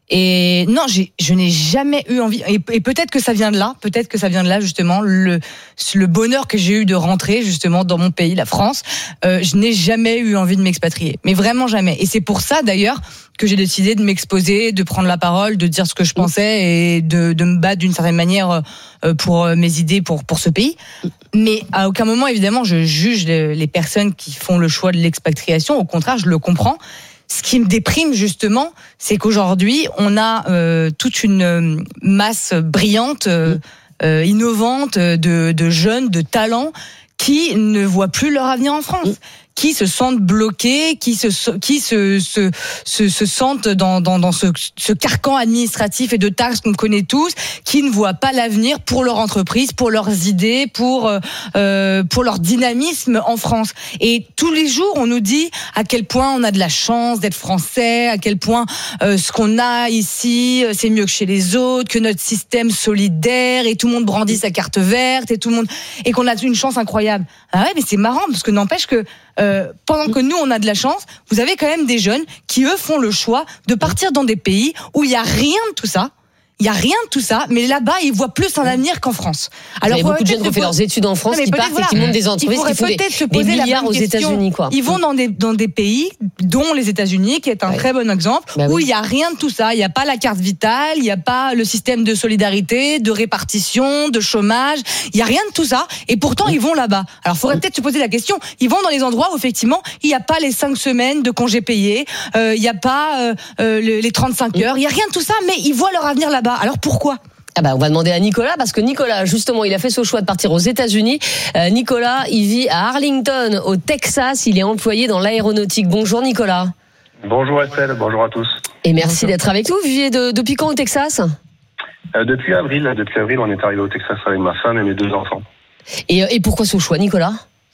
Et non, j'ai, je n'ai jamais eu envie. Et, et peut-être que ça vient de là, peut-être que ça vient de là justement le le bonheur que j'ai eu de rentrer justement dans mon pays, la France. Euh, je n'ai jamais eu envie de m'expatrier, mais vraiment jamais. Et c'est pour ça d'ailleurs que j'ai décidé de m'exposer, de prendre la parole, de dire ce que je pensais et de de me battre d'une certaine manière pour mes idées pour pour ce pays. Mais à aucun moment évidemment je juge les, les personnes qui font le choix de l'expatriation. Au contraire, je le comprends. Ce qui me déprime justement, c'est qu'aujourd'hui, on a euh, toute une masse brillante, euh, euh, innovante, de, de jeunes, de talents qui ne voient plus leur avenir en France, qui se sentent bloqués, qui se qui se se se, se sentent dans dans dans ce ce carcan administratif et de taxes qu'on connaît tous, qui ne voient pas l'avenir pour leur entreprise, pour leurs idées, pour euh, pour leur dynamisme en France. Et tous les jours, on nous dit à quel point on a de la chance d'être français, à quel point euh, ce qu'on a ici, c'est mieux que chez les autres, que notre système solidaire et tout le monde brandit sa carte verte et tout le monde et qu'on a une chance incroyable. Ah ouais, mais c'est marrant parce que n'empêche que Euh, pendant que nous on a de la chance, vous avez quand même des jeunes qui eux font le choix de partir dans des pays où il y a rien de tout ça. Il y a rien de tout ça, mais là-bas ils voient plus un avenir qu'en France. Alors il y a beaucoup de jeunes qui ont fait leurs études en France, qui partent voilà, et qui montent des entreprises qui font des, des milliards aux États-Unis, quoi. Ils vont dans des dans des pays, dont les États-Unis, qui est un ouais. très bon exemple, bah où oui. il y a rien de tout ça. Il y a pas la carte vitale, il y a pas le système de solidarité, de répartition, de chômage. Il y a rien de tout ça, et pourtant oui. ils vont là-bas. Alors faudrait oui. peut-être se poser la question. Ils vont dans les endroits où effectivement il y a pas les cinq semaines de congés payés, euh, il y a pas euh, euh, les trente-cinq heures, il y a rien de tout ça, mais ils voient leur avenir là-bas. Alors pourquoi ? Ah bah on va demander à Nicolas, parce que Nicolas, justement, il a fait ce choix de partir aux États-Unis. Euh, Nicolas, il vit à Arlington, au Texas. Il est employé dans l'aéronautique. Bonjour Nicolas. Bonjour Estelle, bonjour à tous. Et merci bonjour. D'être avec nous. Vous vivez de, depuis quand au Texas ? euh, Depuis avril. Depuis avril, on est arrivé au Texas avec ma femme et mes deux enfants. Et, et pourquoi ce choix, Nicolas ?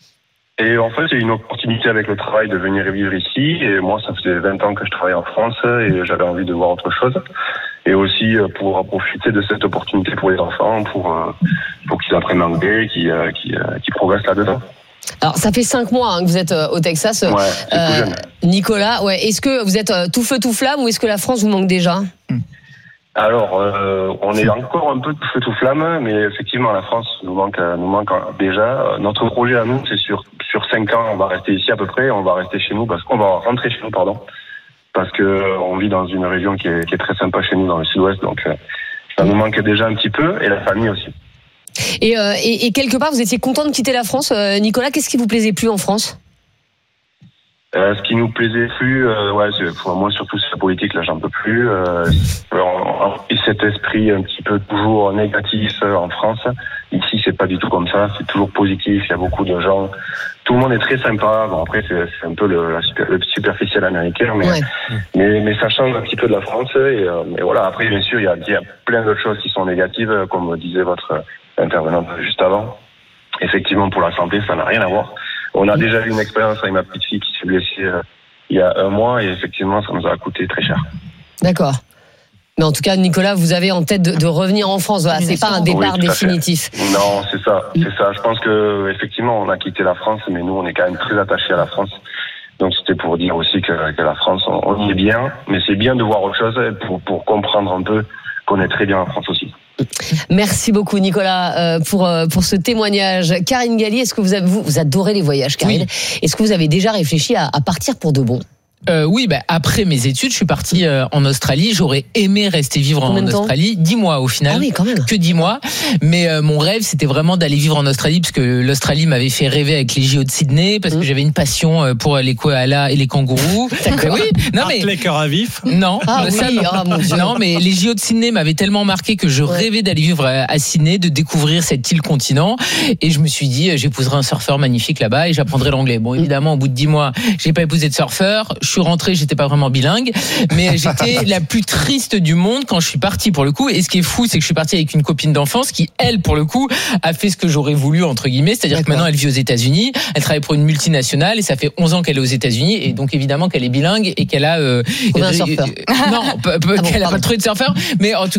Et en fait, c'est une opportunité avec le travail de venir vivre ici. Et moi, ça faisait vingt ans que je travaillais en France et j'avais envie de voir autre chose. Et aussi pour profiter de cette opportunité pour les enfants, pour, pour qu'ils apprennent l'anglais, qu'ils, qu'ils, qu'ils progressent là-dedans. Alors, ça fait cinq mois hein, que vous êtes euh, au Texas. Ouais, c'est euh, tout jeune. Nicolas, ouais, est-ce que vous êtes euh, tout feu tout flamme ou est-ce que la France vous manque déjà? Alors, euh, on est encore un peu tout feu tout flamme, mais effectivement, la France nous manque, nous manque déjà. Notre projet à nous, c'est sur sur cinq ans, on va rester ici à peu près, on va rester chez nous parce qu'on va rentrer chez nous, pardon, parce que on vit dans une région qui est, qui est très sympa chez nous dans le Sud-Ouest, donc euh, ça nous manque déjà un petit peu et la famille aussi. Et, euh, et, et quelque part, vous étiez content de quitter la France, euh, Nicolas. Qu'est-ce qui vous plaisait plus en France? Euh, ce qui nous plaisait plus, euh, ouais, c'est, pour moi surtout c'est la politique, là j'en peux plus. Euh, et cet esprit un petit peu toujours négatif euh, en France. Ici c'est pas du tout comme ça, c'est toujours positif. Il y a beaucoup de gens, tout le monde est très sympa. Bon après c'est, c'est un peu le, la super, le superficiel américain, mais, ouais. mais mais ça change un petit peu de la France. Et, euh, et voilà. Après bien sûr il y a, il y a plein d'autres choses qui sont négatives, comme disait votre intervenante juste avant. Effectivement pour la santé ça n'a rien à voir. On a déjà eu une expérience avec ma petite fille qui s'est blessée euh, il y a un mois et effectivement, ça nous a coûté très cher. D'accord. Mais en tout cas, Nicolas, vous avez en tête de, de revenir en France. Voilà, c'est pas un départ oui, définitif. Non, c'est ça, c'est ça. Je pense que effectivement, on a quitté la France, mais nous, on est quand même très attachés à la France. Donc, c'était pour dire aussi que, que la France, on, on y est bien, mais c'est bien de voir autre chose pour, pour comprendre un peu qu'on est très bien en France aussi. Merci beaucoup Nicolas pour pour ce témoignage. Karine Galli, est-ce que vous avez, vous, vous adorez les voyages, Karine? Oui. Est-ce que vous avez déjà réfléchi à, à partir pour de bon? Euh, oui, bah, après mes études, je suis parti euh, en Australie. J'aurais aimé rester vivre en Australie. Dix mois au final. Ah oui, quand même. Que dix mois. Mais euh, mon rêve, c'était vraiment d'aller vivre en Australie parce que l'Australie m'avait fait rêver avec les J O de Sydney, parce que mmh. j'avais une passion pour les koalas et les kangourous. D'accord. Oui. Non mais les cœurs à vif. Non. Ah ça, oui. non. Ah, mon Dieu. Non, mais les J O de Sydney m'avaient tellement marqué que je ouais. rêvais d'aller vivre à Sydney, de découvrir cette île continent. Et je me suis dit, j'épouserai un surfeur magnifique là-bas et j'apprendrai l'anglais. Bon, évidemment, au bout de dix mois, j'ai pas épousé de surfeur. Je suis rentré, j'étais pas vraiment bilingue, mais j'étais la plus triste du monde quand je suis parti pour le coup. Et ce qui est fou, c'est que je suis parti avec une copine d'enfance qui, elle, pour le coup, a fait ce que j'aurais voulu entre guillemets, c'est-à-dire D'accord. que maintenant elle vit aux États-Unis, elle travaille pour une multinationale et ça fait onze ans qu'elle est aux États-Unis et donc évidemment qu'elle est bilingue et qu'elle a euh, un surfeur. non, p- p- ah bon, qu'elle a pas trouvé de surfeur, mais en tout